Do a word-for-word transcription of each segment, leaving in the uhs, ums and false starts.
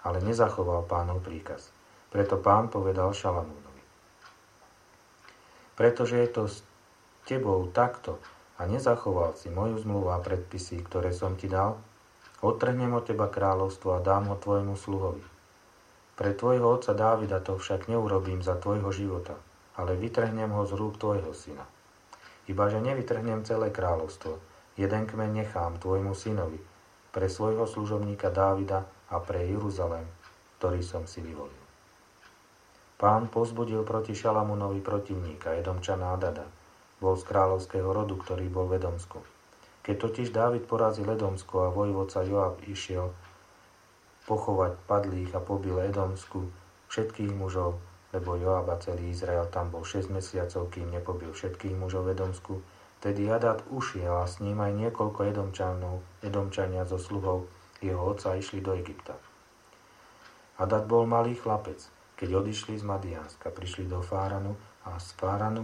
ale nezachoval Pánov príkaz. Preto Pán povedal Šalamúnovi: Pretože je to s tebou takto a nezachoval si moju zmluvu a predpisy, ktoré som ti dal, odtrhnem od teba kráľovstvo a dám ho tvojmu sluhovi. Pre tvojho otca Dávida to však neurobím za tvojho života, ale vytrhnem ho z rúk tvojho syna. Ibaže nevytrhnem celé kráľovstvo, jeden kmeň nechám tvojmu synovi, pre svojho služobníka Dávida a pre Jeruzalém, ktorý som si vyvolil. Pán pozbudil proti Šalamúnovi protivníka, Edomčana Hadada. Bol z kráľovského rodu, ktorý bol v Edomsku. Keď totiž Dávid porazil Edomsko a vojvodca Joab išiel pochovať padlých a pobil Edomsku všetkých mužov, lebo Joab a celý Izrael tam bol šesť mesiacov, kým nepobil všetkých mužov v Edomsku, tedy Hadad ušiel a s ním aj niekoľko Edomčanov, Edomčania zo sluhov jeho otca išli do Egypta. Hadad bol malý chlapec, keď odišli z Madiánska, prišli do Fáranu a z Fáranu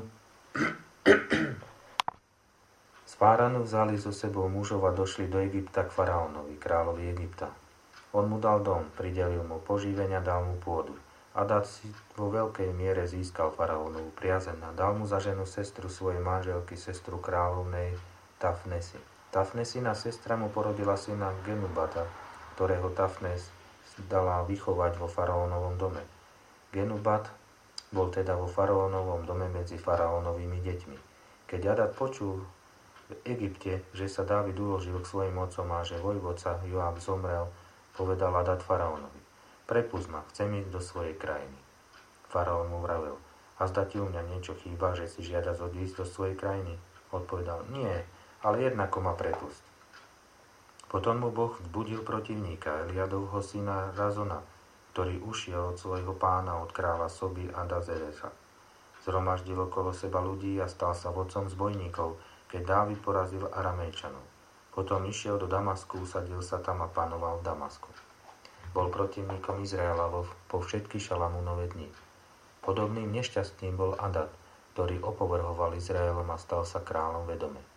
z Fáranu vzali so sebou mužov a došli do Egypta k faraónovi, kráľovi Egypta. On mu dal dom, pridelil mu poživenia, dal mu pôdu. Hadad si vo veľkej miere získal faraónovu priazeň a dal mu za ženu sestru svojej manželky, sestru kráľovnej Tafnesy. Tafnesina sestra mu porodila syna Genubata, ktorého Tafnes dala vychovať vo faraónovom dome. Genubat bol teda vo faraónovom dome medzi faraónovými deťmi. Keď Hadad počul v Egypte, že sa Dávid uložil k svojim otcom a že vojvodca Joab zomrel, povedal Hadad faraónovi: Prepusť ma, chcem ísť do svojej krajiny. Faraón mu vravel: Azda ti u mňa niečo chýba, že si žiadaš odísť do svojej krajiny? Odpovedal: Nie, ale jednako ma prepusť. Potom mu Boh vzbudil protivníka, Eliadovho syna Razona, ktorý ušiel od svojho pána, od kráľa Soby a Dazeresa. Zhromaždil okolo seba ľudí a stal sa vodcom zbojníkov, keď Dávid porazil Aramejčanov. Potom išiel do Damasku, usadil sa tam a panoval v Damasku. Bol protivníkom Izraela vo, po všetky Šalamúnove dni. Podobným nešťastným bol Hadad, ktorý opovrhoval Izraelom a stal sa kráľom v Edome.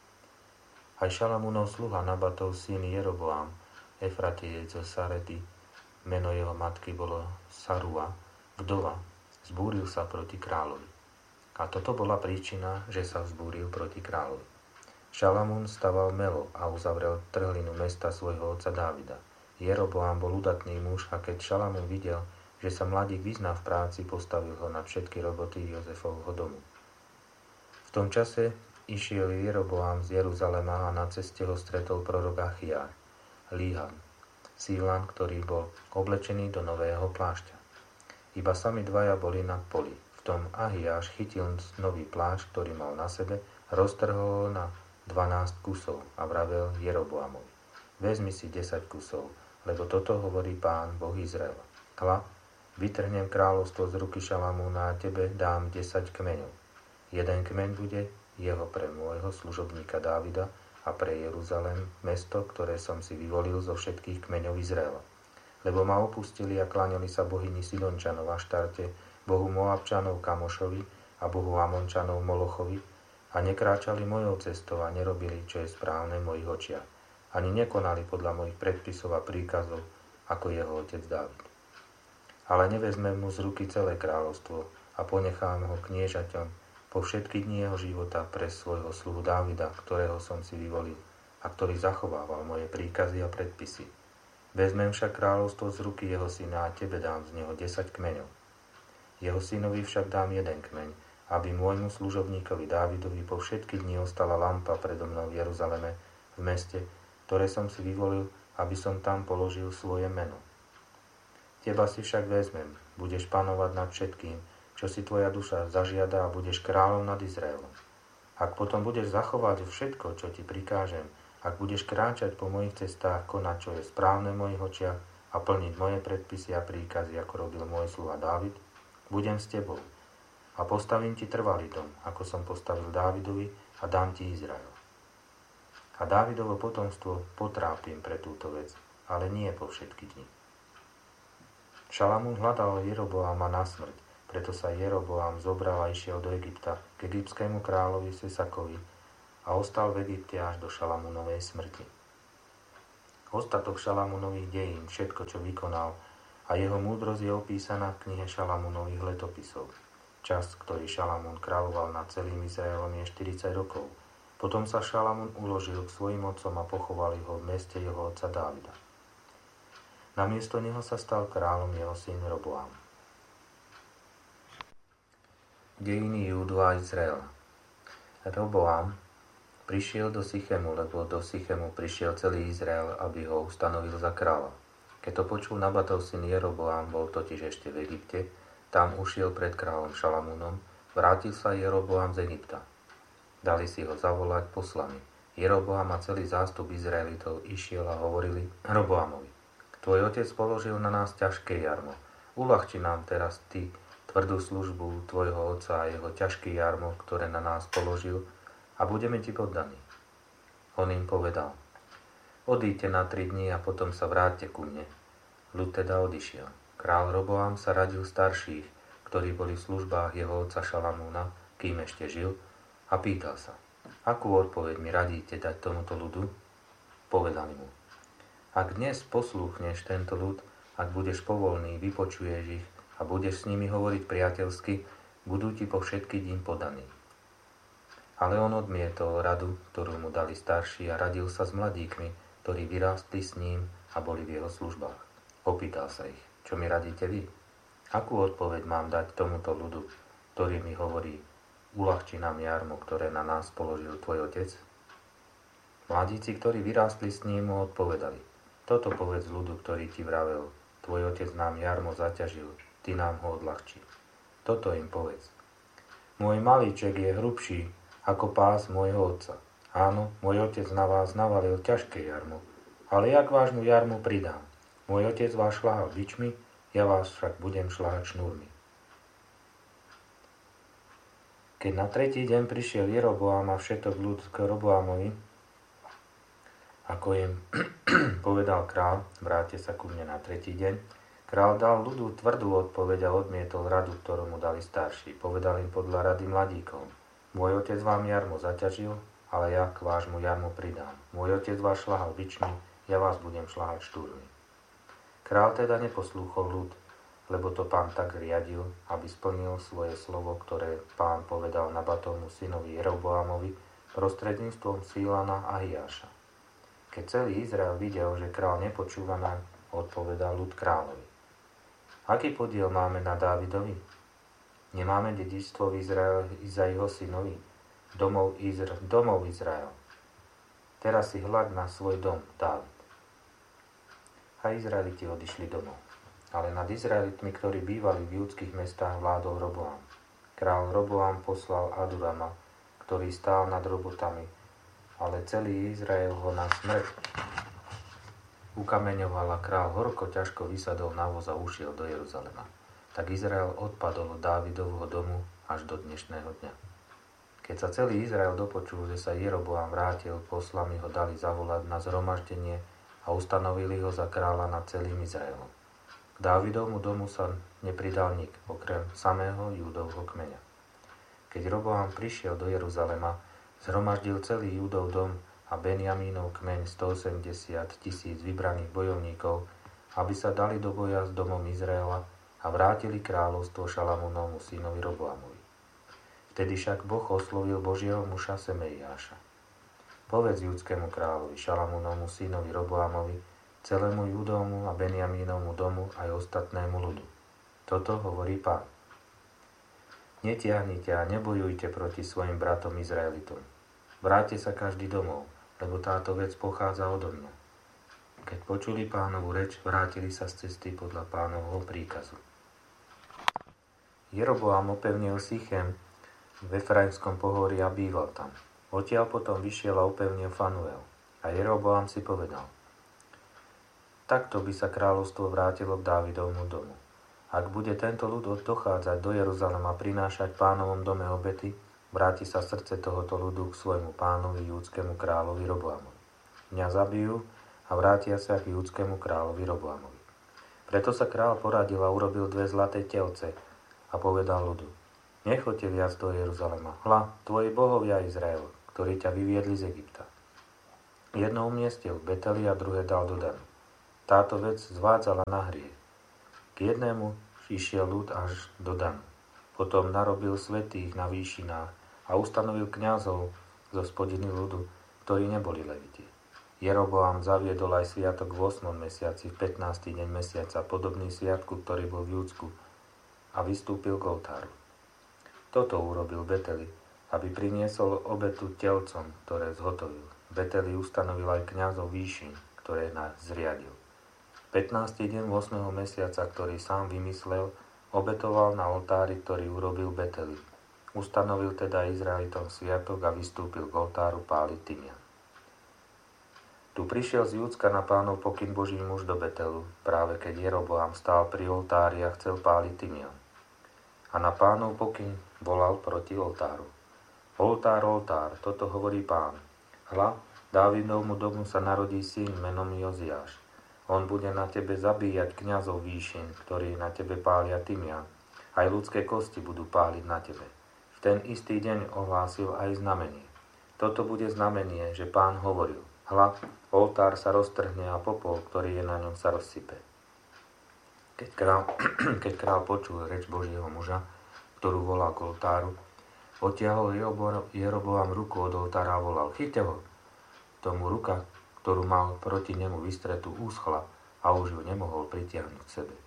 Aj Šalamúnov sluha Nabatov syn Jeroboám, Efratiejec zo Sarety, meno jeho matky bolo Sarua, vdova, zbúril sa proti kráľovi. A toto bola príčina, že sa vzbúril proti kráľovi. Šalamún staval Melo a uzavrel trhlinu mesta svojho otca Dávida. Jeroboám bol udatný muž a keď Šalamún videl, že sa mladík vyzná v práci, postavil ho nad všetky roboty Jozefovho domu. V tom čase išiel Jeroboám z Jeruzalema a na ceste ho stretol prorok Achiár, Líhan, Sílan, ktorý bol oblečený do nového plášťa. Iba sami dvaja boli na poli. V tom Ahiáš chytil nový plášť, ktorý mal na sebe, roztrhol ho na dvanásť kusov a vravel Jeroboamovi: Vezmi si desať kusov, lebo toto hovorí Pán, Boh Izraela. Hľa, vytrhnem kráľovstvo z ruky Šalamúna a tebe dám desať kmeňov. Jeden kmeň bude jeho pre môjho služobníka Dávida a pre Jeruzalém, mesto, ktoré som si vyvolil zo všetkých kmeňov Izraela. Lebo ma opustili a kláňali sa bohyni Sidončanov Aštarte, bohu Moabčanov Kamošovi a bohu Amončanov Molochovi a nekráčali mojou cestou a nerobili, čo je správne v mojich očiach. Ani nekonali podľa mojich predpisov a príkazov, ako jeho otec Dávid. Ale nevezmem mu z ruky celé kráľovstvo a ponechám ho kniežaťom po všetky dni jeho života pre svojho sluhu Dávida, ktorého som si vyvolil a ktorý zachovával moje príkazy a predpisy. Vezmem však kráľovstvo z ruky jeho syna a tebe dám z neho desať kmeňov. Jeho synovi však dám jeden kmeň, aby môjmu služobníkovi Dávidovi po všetky dni ostala lampa predo mnou v Jeruzaleme, v meste, ktoré som si vyvolil, aby som tam položil svoje meno. Teba si však vezmem, budeš panovať nad všetkým, čo si tvoja duša zažiada a budeš kráľom nad Izraelom. Ak potom budeš zachovať všetko, čo ti prikážem, ak budeš kráčať po mojich cestách, konať, čo je správne v mojich očiach a plniť moje predpisy a príkazy, ako robil môj sluha Dávid, budem s tebou a postavím ti trvalý dom, ako som postavil Dávidovi a dám ti Izrael. A Dávidovo potomstvo potrápim pre túto vec, ale nie po všetky dni. Šalamún hľadal Jeroboáma na smrť, preto sa Jeroboám zobral a išiel do Egypta k egyptskému kráľovi Sesakovi a ostal v Egypte až do Šalamúnovej smrti. Ostatok Šalamúnových dejín, všetko, čo vykonal, a jeho múdrosť je opísaná v knihe Šalamúnových letopisov. Čas, ktorý Šalamún kráľoval nad celým Izraelom, je štyridsať rokov. Potom sa Šalamún uložil k svojim otcom a pochovali ho v meste jeho otca Dávida. Namiesto neho sa stal kráľom jeho syn Roboám. Dejiny Júdu a Izraela. Roboám prišiel do Sychemu, lebo do Sychemu prišiel celý Izrael, aby ho ustanovil za kráľa. Keď to počul Nabatov syn Jeroboám, bol totiž ešte v Egypte, tam ušiel pred kráľom Šalamúnom, vrátil sa Jeroboám z Egypta. Dali si ho zavolať poslani. Jeroboám a celý zástup Izraelitov išiel a hovorili Roboámovi: Tvoj otec položil na nás ťažké jarmo. Uľahči nám teraz ty tvrdú službu tvojho otca a jeho ťažké jarmo, ktoré na nás položil, a budeme ti poddaní. On im povedal: Odíďte na tri dni a potom sa vráťte ku mne. Ľud teda odišiel. Král Roboám sa radil starších, ktorí boli v službách jeho otca Šalamúna, kým ešte žil, a pýtal sa: Akú odpoveď mi radíte dať tomuto ľudu? Povedali mu: Ak dnes poslúchneš tento ľud, ak budeš povolný, vypočuješ ich a budeš s nimi hovoriť priateľsky, budú ti po všetky dní podaní. Ale on odmietol radu, ktorú mu dali starší, a radil sa s mladíkmi, ktorí vyrástli s ním a boli v jeho službách. Opýtal sa ich: Čo mi radíte vy? Akú odpoveď mám dať tomuto ľudu, ktorý mi hovorí: Uľahči nám jarmo, ktoré na nás položil tvoj otec? Mladíci, ktorí vyrástli s ním, mu odpovedali: Toto povedz ľudu, ktorý ti vravel: Tvoj otec nám jarmo zaťažil, ty nám ho odľahči. Toto im povedz: Môj malíček je hrubší ako pás môjho otca. Áno, môj otec na vás navalil ťažké jarmo, ale jak vášmu jarmu pridám? Môj otec vás šľahal bičmi, ja vás však budem šľahať šnúrmi. Keď na tretí deň prišiel Jeroboám a všetok ľud k Roboámovi, ako im povedal král: Vráťte sa ku mne na tretí deň, král dal ľudu tvrdú odpoveď a odmietol radu, ktorú mu dali starší. Povedal im podľa rady mladíkov: Môj otec vám jarmo zaťažil, ale ja k vášmu jarmu pridám. Môj otec vás šľahal bičmi, ja vás budem šľahať štúrmi. Král teda neposlúchol ľud, lebo to pán tak riadil, aby splnil svoje slovo, ktoré pán povedal Nabatovmu synovi Jeroboámovi prostredníctvom Sílana a Hiáša. Keď celý Izrael videl, že král nepočúva naň, odpovedal ľud kráľovi: Aký podiel máme na Dávidovi? Nemáme dedičstvo v Izraeli za jeho synovi, domov, Izra- domov Izrael. Teraz si hľaď na svoj dom, Dávid. A Izraeliti odišli domov. Ale nad Izraelitmi, ktorí bývali v judských mestách, vládol Roboám. Král Roboám poslal Adurama, ktorý stál nad robotami, ale celý Izrael ho na smrť ukameňoval a král horko ťažko vysadol na voz a ušiel do Jeruzalema. Tak Izrael odpadol od Dávidovho domu až do dnešného dňa. Keď sa celý Izrael dopočul, že sa Jeroboám vrátil, poslami ho dali zavolať na zhromaždenie a ustanovili ho za kráľa nad celým Izraelom. K Dávidovmu domu sa nepridal nik, okrem samého Júdovho kmeňa. Keď Roboám prišiel do Jeruzalema, zhromaždil celý Júdov dom a Benjamínov kmeň stoosemdesiat tisíc vybraných bojovníkov, aby sa dali do boja s domom Izraela a vrátili kráľovstvo Šalamúnovmu synovi Roboámovi. Vtedy však Boh oslovil Božieho muža Semeiáša: Povedz júdskému kráľovi Šalamúnovmu synovi Roboámovi, celému Júdovmu a Benjamínovmu domu aj ostatnému ľudu: Toto hovorí Pán. Netiahnite a nebojujte proti svojim bratom Izraelitom. Vráťte sa každý domov, lebo táto vec pochádza odo mňa. Keď počuli Pánovu reč, vrátili sa z cesty podľa Pánovho príkazu. Jeroboám opevnil Sychem v Efraimskom pohorí a býval tam. Odtiaľ potom vyšiel a upevnil Fanuel. A Jeroboám si povedal: Takto by sa kráľovstvo vrátilo k Dávidovmu domu. Ak bude tento ľud dochádzať do Jeruzalema prinášať Pánovom dome obety, vráti sa srdce tohoto ľudu k svojmu pánovi júdskému kráľovi Roboamovi. Mňa zabijú a vrátia sa k júdskému kráľovi Roboamovi. Preto sa kráľ poradil a urobil dve zlaté telce a povedal ľudu: Nechoďte viac do Jeruzalema. Hľa, tvoji bohovia Izrael, ktorí ťa vyviedli z Egypta. Jedno umiestnil v Beteli a druhé dal do Danu. Táto vec zvádzala na hriech. K jednému išiel ľud až do Danu. Potom narobil svätých na výšinách a ustanovil kňazov zo spodiny ľudu, ktorí neboli leviti. Jeroboám zaviedol aj sviatok v ôsmom mesiaci, v pätnásty deň mesiaca, podobný sviatku, ktorý bol v Júdsku, a vystúpil k oltáru. Toto urobil Beteli, aby priniesol obetu telcom, ktoré zhotovil. Beteli ustanovil aj kňazov výšin, ktoré zriadil. pätnásty deň ôsmeho mesiaca, ktorý sám vymyslel, obetoval na oltári, ktorý urobil Beteli. Ustanovil teda Izraelitom sviatok a vystúpil k oltáru páliť tymian. Tu prišiel z Júdska na Pánov pokyn Boží muž do Betelu, práve keď Jeroboám stál pri oltári a chcel páliť tymian. A na Pánov pokyn volal proti oltáru. Oltár, oltár, toto hovorí Pán. Hľa, Dávidovmu domu sa narodí syn menom Joziáš. On bude na tebe zabíjať kňazov výšin, ktorí na tebe pália tymian. Aj ľudské kosti budú páliť na tebe. V ten istý deň ohlásil aj znamenie. Toto bude znamenie, že Pán hovoril. Hľa, oltár sa roztrhne a popol, ktorý je na ňom, sa rozsype. Keď král, keď král počul reč Božieho muža, ktorú volal k oltáru, odtiahol Jeroboám ruku od oltára a volal: Chyťte ho! Tomu ruka, ktorú mal proti nemu vystretú, úschla a už ju nemohol pritiahnuť k sebe.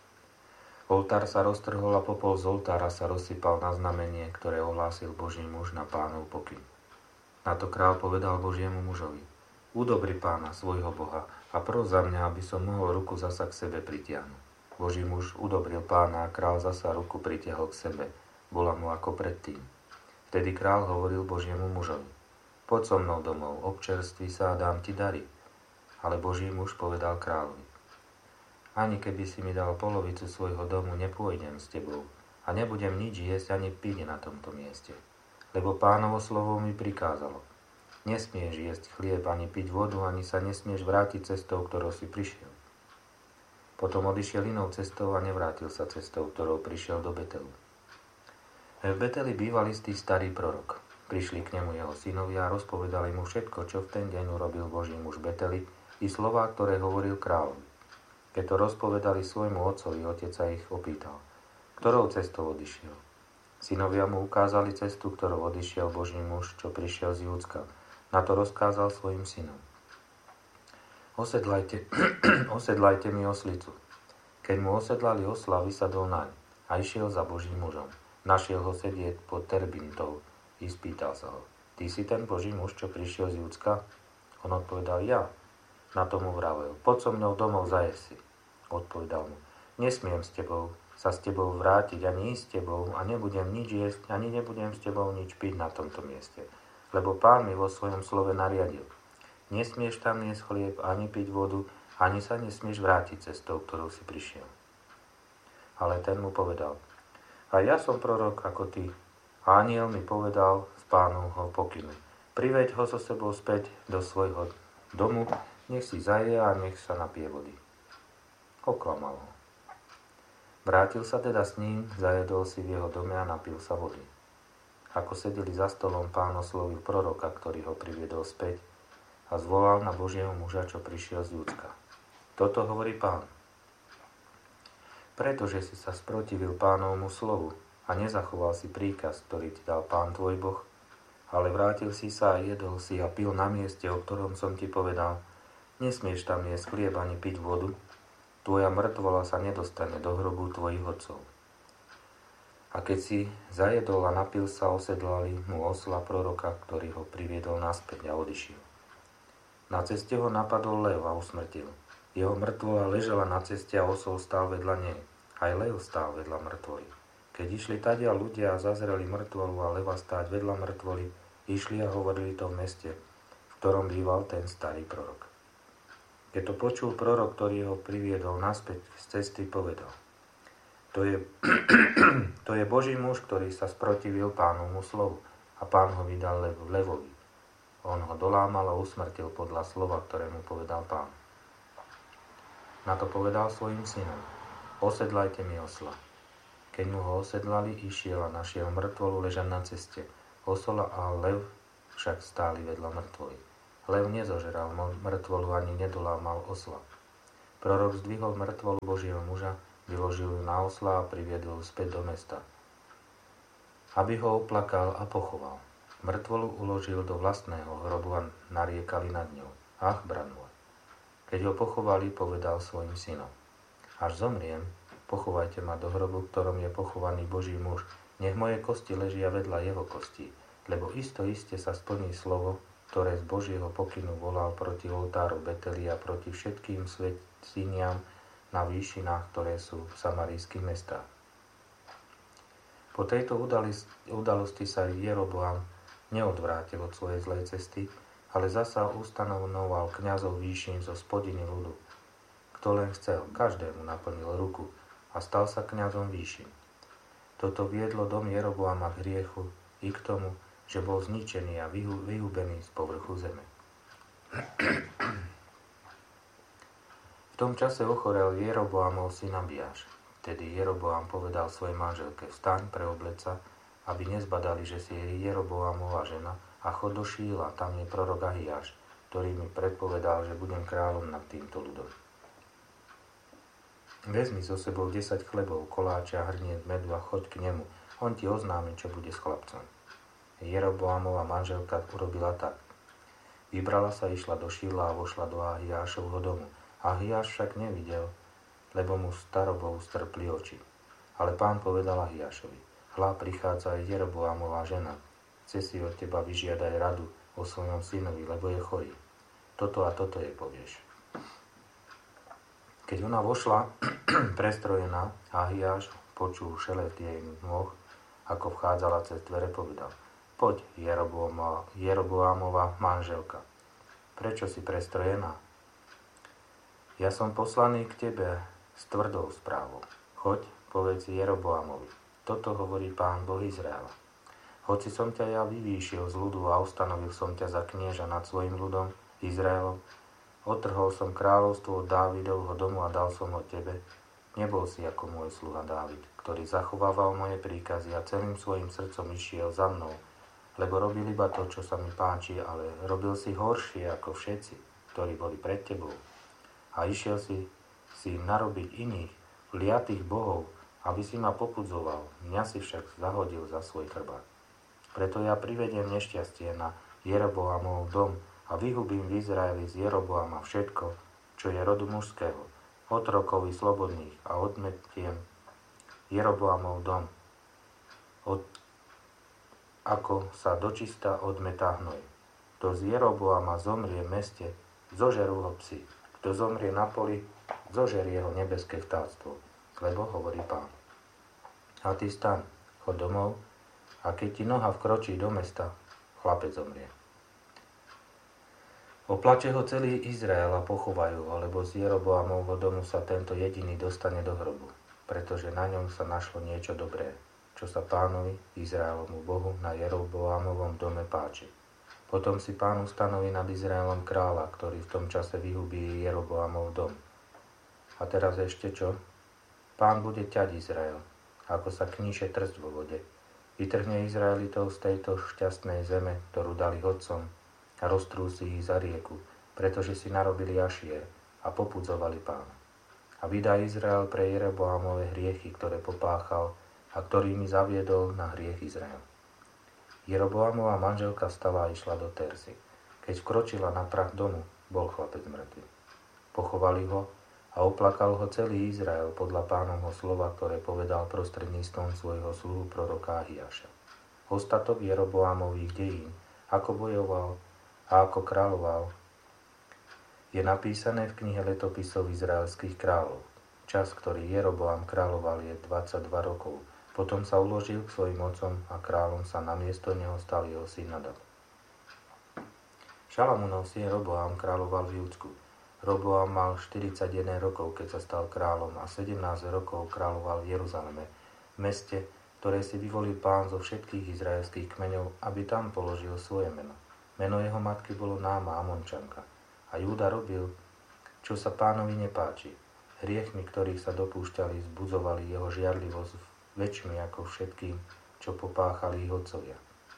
Oltár sa roztrhol a popol z oltára sa rozsypal na znamenie, ktoré ohlásil Boží muž na Pánov pokyn. Na to král povedal Božiemu mužovi: Udobri Pána, svojho Boha, a pros za mňa, aby som mohol ruku zasa k sebe pritiahnuť. Boží muž udobril Pána a král zasa ruku pritiahol k sebe. Bola mu ako predtým. Vtedy král hovoril Božiemu mužovi: Poď so mnou domov, občerství sa a dám ti dary. Ale Boží muž povedal kráľovi: Ani keby si mi dal polovicu svojho domu, nepôjdem s tebou a nebudem nič jesť ani piť na tomto mieste. Lebo Pánovo slovo mi prikázalo: Nesmieš jesť chlieb, ani piť vodu, ani sa nesmieš vrátiť cestou, ktorou si prišiel. Potom odišiel inou cestou a nevrátil sa cestou, ktorou prišiel do Betelu. V Beteli býval istý starý prorok. Prišli k nemu jeho synovia a rozpovedali mu všetko, čo v ten deň urobil Boží muž Beteli, i slová, ktoré hovoril kráľovi. Keď to rozpovedali svojmu otcovi, otec sa ich opýtal: Ktorou cestou odišiel? Synovia mu ukázali cestu, ktorou odišiel Boží muž, čo prišiel z Júdska. Na to rozkázal svojim synom: Osedlajte, osedlajte mi oslicu. Keď mu osedlali osla, vysadol naň a išiel za Božím mužom. Našiel ho sedieť pod terbintou i spýtal sa ho: Ty si ten Boží muž, čo prišiel z Júdska? On odpovedal: Ja. Na tomu vravel: Poď so mnou domov, zajesť si. Odpovedal mu: Nesmiem s tebou sa s tebou vrátiť, ani ísť s tebou, a nebudem nič jesť, ani nebudem s tebou nič piť na tomto mieste. Lebo Pán mi vo svojom slove nariadil: Nesmieš tam jesť chlieb, ani piť vodu, ani sa nesmieš vrátiť cestou, ktorou si prišiel. Ale ten mu povedal: A ja som prorok ako ty. A anjel mi povedal z Pánovho pokynu: Priveď ho so sebou späť do svojho domu, nech si zaje a nech sa napije vody. Oklamal ho. Vrátil sa teda s ním, zajedol si v jeho dome a napil sa vody. Ako sedeli za stolom, Pán oslovil proroka, ktorý ho priviedol späť, a zvolal na Božieho muža, čo prišiel z Júdska. Toto hovorí Pán: Pretože si sa sprotivil Pánovmu slovu a nezachoval si príkaz, ktorý ti dal Pán tvoj Boh, ale vrátil si sa a jedol si a pil na mieste, o ktorom som ti povedal: Nesmieš tam jesť chlieb ani piť vodu, tvoja mŕtvola sa nedostane do hrobu tvojich otcov. A keď si zajedol a napil sa, osedlali mu osla proroka, ktorý ho priviedol naspäť a odišiel. Na ceste ho napadol lev a usmrtil. Jeho mŕtvola ležela na ceste a osol stál vedľa nej. Aj lev stál vedľa mŕtvoly. Keď išli tadia ľudia a zazreli mŕtvolu a leva stáť vedľa mŕtvoly, išli a hovorili to v meste, v ktorom býval ten starý prorok. Keď to počul prorok, ktorý ho priviedol naspäť z cesty, povedal: To je, to je Boží muž, ktorý sa sprotivil Pánovmu slovu, a Pán ho vydal lev, levovi. On ho dolámal a usmrtil podľa slova, ktoré mu povedal Pán. Na to povedal svojim synom: Osedlajte mi osla. Keď mu ho osedlali, išiel a našiel mŕtvolu ležať na ceste. Osola a lev však stáli vedľa mŕtvoly. Lev nezožeral mŕtvolu ani nedolámal osla. Prorok zdvihol mŕtvolu Božieho muža, vyložil ju na osla a priviedol späť do mesta, aby ho oplakal a pochoval. Mŕtvolu uložil do vlastného hrobu a nariekali nad ňou: Ach, brat môj. Keď ho pochovali, povedal svojim synom: Až zomriem, pochovajte ma do hrobu, v ktorom je pochovaný Boží muž. Nech moje kosti ležia vedľa jeho kostí, lebo isto iste sa splní slovo, ktoré z Božieho pokynu volal proti oltáru Beteli a proti všetkým svätyniam na výšinách, ktoré sú v samarijských mestách. Po tejto udalosti sa Jeroboam neodvrátil od svojej zlej cesty, ale zasa ustanovoval kňazov výšin zo spodiny ľudu. Kto len chcel, každému naplnil ruku a stal sa kňazom výšin. Toto viedlo dom Jeroboama k hriechu i k tomu, že bol zničený a vyhubený z povrchu zeme. V tom čase ochorel Jeroboamov syn Abiáš. Tedy Jeroboam povedal svojej manželke: Vstaň, preobleď sa, aby nezbadali, že si Jeroboamova žena, a chod do Šíla, tam je prorok Ahiáš, ktorý mi predpovedal, že budem kráľom nad týmto ľudom. Vezmi so sebou desať chlebov, koláče a hrniec medu a choď k nemu, on ti oznámi, čo bude s chlapcom. Jeroboamova manželka urobila tak. Vybrala sa, išla do Šíla a vošla do Ahiášovho domu. Ahiáš však nevidel, lebo mu starobou strpli oči. Ale Pán povedal Ahiášovi: Hľa, prichádza aj Jeroboamová žena. Chce si od teba vyžiadať radu o svojom synovi, lebo je chorý. Toto a toto jej povieš. Keď ona vošla prestrojená, Ahiáš počul šelet jej nôh, ako vchádzala cez dvere, povedal: Poď, Jeroboamova manželka. Prečo si prestrojená? Ja som poslaný k tebe s tvrdou správou. Choď, povedz Jeroboamovi: Toto hovorí Pán Boh Izraela. Hoci som ťa ja vyvýšil z ľudu a ustanovil som ťa za knieža nad svojim ľudom, Izraelom, otrhol som kráľovstvo od Dávidovho domu a dal som ho tebe, nebol si ako môj sluha Dávid, ktorý zachovával moje príkazy a celým svojim srdcom išiel za mnou, lebo robil iba to, čo sa mi páči, ale robil si horšie ako všetci, ktorí boli pred tebou. A išiel si si narobiť iných, liatých bohov, aby si ma popudzoval, mňa si však zahodil za svoj chrbát. Preto ja privediem nešťastie na Jeroboamov dom a vyhubím v Izraeli z Jeroboama všetko, čo je rodu mužského, otrokov i slobodných, a odmetiem Jeroboamov dom, od, ako sa dočista odmetá hnoj. Kto z Jeroboama zomrie v meste, zožerú ho psi. Kto zomrie na poli, zožerie ho nebeské vtáctvo, lebo hovorí Pán. A ty staň, chod domov, a keď ti noha vkročí do mesta, chlapec zomrie. Oplače ho celý Izrael a pochovajú ho, lebo z Jeroboamovho domu sa tento jediný dostane do hrobu, pretože na ňom sa našlo niečo dobré, čo sa Pánovi, Izraelomu Bohu, na Jeroboamovom dome páči. Potom si Pán ustanoví nad Izraelom kráľa, ktorý v tom čase vyhubí Jeroboamov dom. A teraz ešte čo? Pán bude ťať Izrael, ako sa kníše trst vo vode. Vytrhne Izraelitov z tejto šťastnej zeme, ktorú dali hodcom, a roztrúsi ich za rieku, pretože si narobili Ašier a popudzovali Pána. A vydá Izrael pre Jeroboamove hriechy, ktoré popáchal a ktorými zaviedol na hriech Izrael. Jeroboamova manželka vstala a išla do Tersy. Keď vkročila na prach domu, bol chlapec mŕtvy. Pochovali ho a oplakal ho celý Izrael podľa Pánovho slova, ktoré povedal prostredníctvom svojho sluhu proroka Ahiáša. Ostatok Jeroboamových dejín, ako bojoval a ako kráľoval, je napísané v knihe letopisov izraelských kráľov. Čas, ktorý Jeroboam kráľoval, je dvadsaťdva rokov. Potom sa uložil k svojim otcom a kráľom sa namiesto neho stal jeho syn Nadab. Šalamúnov syn Roboam kráľoval v Júdsku. Roboam mal štyridsaťjeden rokov, keď sa stal kráľom, a sedemnásť rokov kráľoval v Jeruzaleme, meste, ktoré si vyvolil Pán zo všetkých izraelských kmeňov, aby tam položil svoje meno. Meno jeho matky bolo Náma, Amončanka. A Júda robil, čo sa Pánovi nepáči. Hriechmi, ktorých sa dopúšťali, zbudzovali jeho žiarlivosť väčšmi ako všetkým, čo popáchali ich otcovia.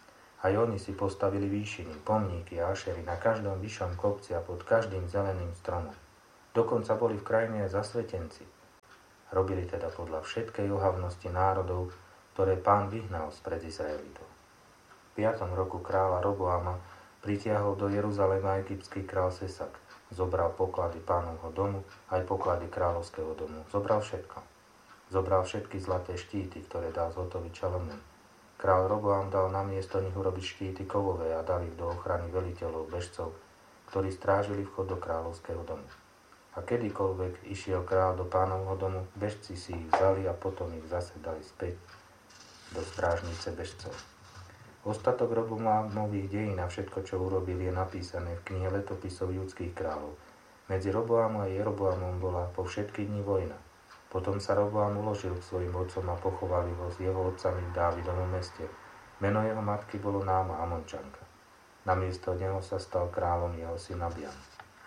Aj oni si postavili výšiny, pomníky a ašery na každom vyššom kopci a pod každým zeleným stromom. Dokonca boli v krajine aj zasvetenci. Robili teda podľa všetkej ohavnosti národov, ktoré Pán vyhnal spred Izraelitov. V piatom roku kráľa Roboama pritiahol do Jeruzalema egyptský král Sesak. Zobral poklady Pánovho domu, aj poklady kráľovského domu. Zobral všetko. Zobral všetky zlaté štíty, ktoré dal zhotoviť Šalomún. Král Roboam dal na miesto nich urobiť štíty kovové a dal ich do ochrany veliteľov, bežcov, ktorí strážili vchod do kráľovského domu. A kedykoľvek išiel kráľ do Pánovho domu, bežci si ich vzali a potom ich zase dali späť do strážnice bežcov. Ostatok Roboamových dejín a všetko, čo urobil, je napísané v knihe letopisov judských kráľov. Medzi Roboamom a Jeroboamom bola po všetky dni vojna. Potom sa Roboam uložil k svojim otcom a pochovali ho s jeho otcami v Dávidovom meste. Meno jeho matky bolo Náma Amončanka. Namiesto neho sa stal kráľom jeho syn Abiam.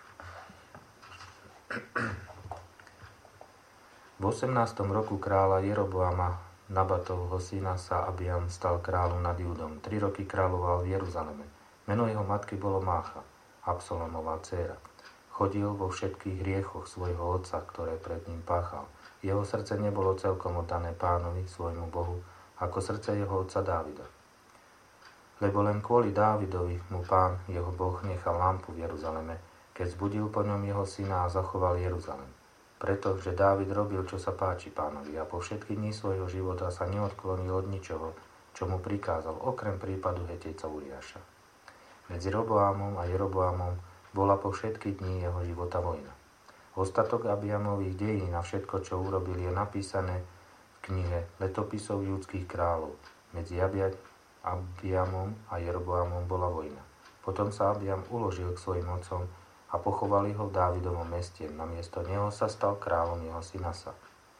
V osemnástom roku kráľa Jeroboama Nabatovho syna sa Abiam stal kráľom nad Júdom. Tri roky kráľoval v Jeruzaleme. Meno jeho matky bolo Mácha, Absalomová dcéra. Chodil vo všetkých hriechoch svojho otca, ktoré pred ním páchal. Jeho srdce nebolo celkom oddané Pánovi, svojmu Bohu, ako srdce jeho otca Dávida. Lebo len kvôli Dávidovi mu Pán, jeho Boh, nechal lampu v Jeruzaleme, keď zbudil po ňom jeho syna a zachoval Jeruzalem. Pretože Dávid robil, čo sa páči Pánovi a po všetky dni svojho života sa neodklonil od ničoho, čo mu prikázal, okrem prípadu Hetejca Uriáša. Medzi Roboamom a Jeroboamom bola po všetky dni jeho života vojna. Ostatok Abiamových dejín a všetko, čo urobil, je napísané v knihe letopisov judských kráľov. Medzi Abiamom a Jeroboamom bola vojna. Potom sa Abiam uložil k svojim otcom a pochovali ho v Dávidovom meste. Namiesto neho sa stal kráľom jeho syn Asa.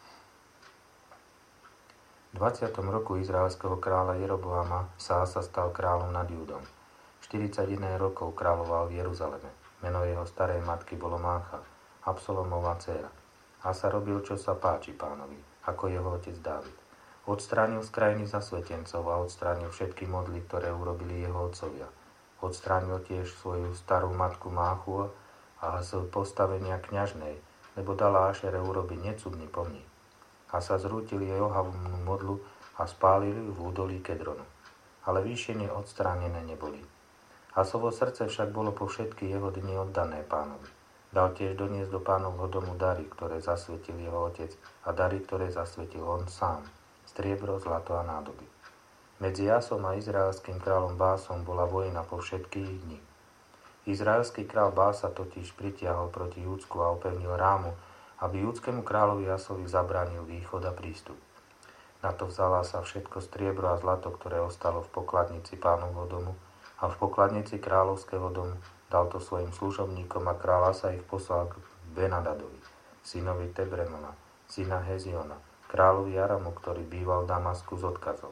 V dvadsiatom roku izraelského kráľa Jeroboama sa Asa stal kráľom nad Júdom. štyridsaťjeden rokov kráľoval v Jeruzaleme. Meno jeho starej matky bolo Mácha, Absalomová dcéra. Asa robil, čo sa páči Pánovi, ako jeho otec Dávid. Odstránil z krajiny zasvetencov a odstránil všetky modly, ktoré urobili jeho otcovia. Odstránil tiež svoju starú matku Máchu a z postavenia kňažnej, lebo dala Ašere urobiť necudný pomník. A sa zrútil jej ohavnú modlu a spálili ju v údolí Kedronu. Ale výšiny odstránené neboli. Asovo srdce však bolo po všetky jeho dni oddané Pánovi. Dal tiež doniesť do Pánovho domu dary, ktoré zasvetil jeho otec, a dary, ktoré zasvetil on sám, striebro, zlato a nádoby. Medzi Asom a izraelským kráľom Básom bola vojna po všetky ich dni. Izraelský kráľ Bása totiž pritiahol proti Júdsku a opevnil Rámu, aby júdskému kráľovi Asovi zabránil východ a prístup. Na to vzala sa všetko striebro a zlato, ktoré ostalo v pokladnici Pánovho domu, a v pokladnici kráľovského domu dal to svojim služobníkom a kráľ Asa ich poslal k Benadadovi, synovi Tebremona, syna Heziona, kráľovi Aramu, ktorý býval v Damasku s odkazom.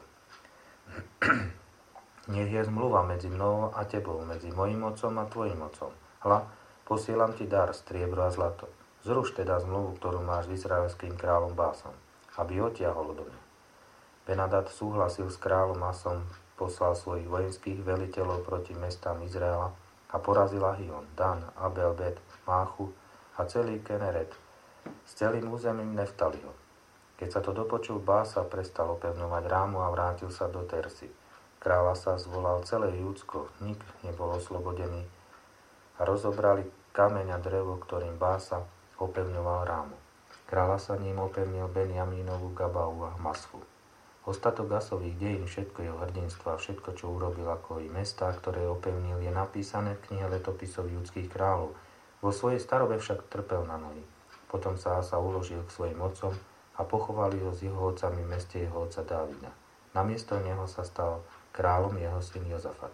Nech je zmluva medzi mnou a tebou, medzi mojim otcom a tvojim otcom. Hľa, posielam ti dar, striebro a zlato. Zruš teda zmluvu, ktorú máš s izraelským kráľom Básom, aby odtiahol odo mňa. Benadad súhlasil s kráľom Asom, poslal svojich vojenských veliteľov proti mestám Izraela a porazil Ahion, Dan, Abel, Bet, Máchu a celý Keneret s celým územím Neftaliho. Keď sa to dopočul, Bása prestal opevňovať Rámu a vrátil sa do Tersy. Kráľ sa zvolal celé Júdsko, nik nebol oslobodený a rozobrali kameň a drevo, ktorým Bása opevňoval Rámu. Kráľ sa ním opevnil Benjamínovu Gabau a Masfu. Ostatok Asových dejín, všetko jeho hrdinstvo a všetko, čo urobil, ako i mestá, ktoré opevnil, je napísané v knihe letopisov judských kráľov. Vo svojej starobe však trpel na nohy. Potom sa Asa uložil k svojim otcom a pochovali ho s jeho otcami v meste jeho otca Dávida. Namiesto neho sa stal kráľom jeho syn Jozafat.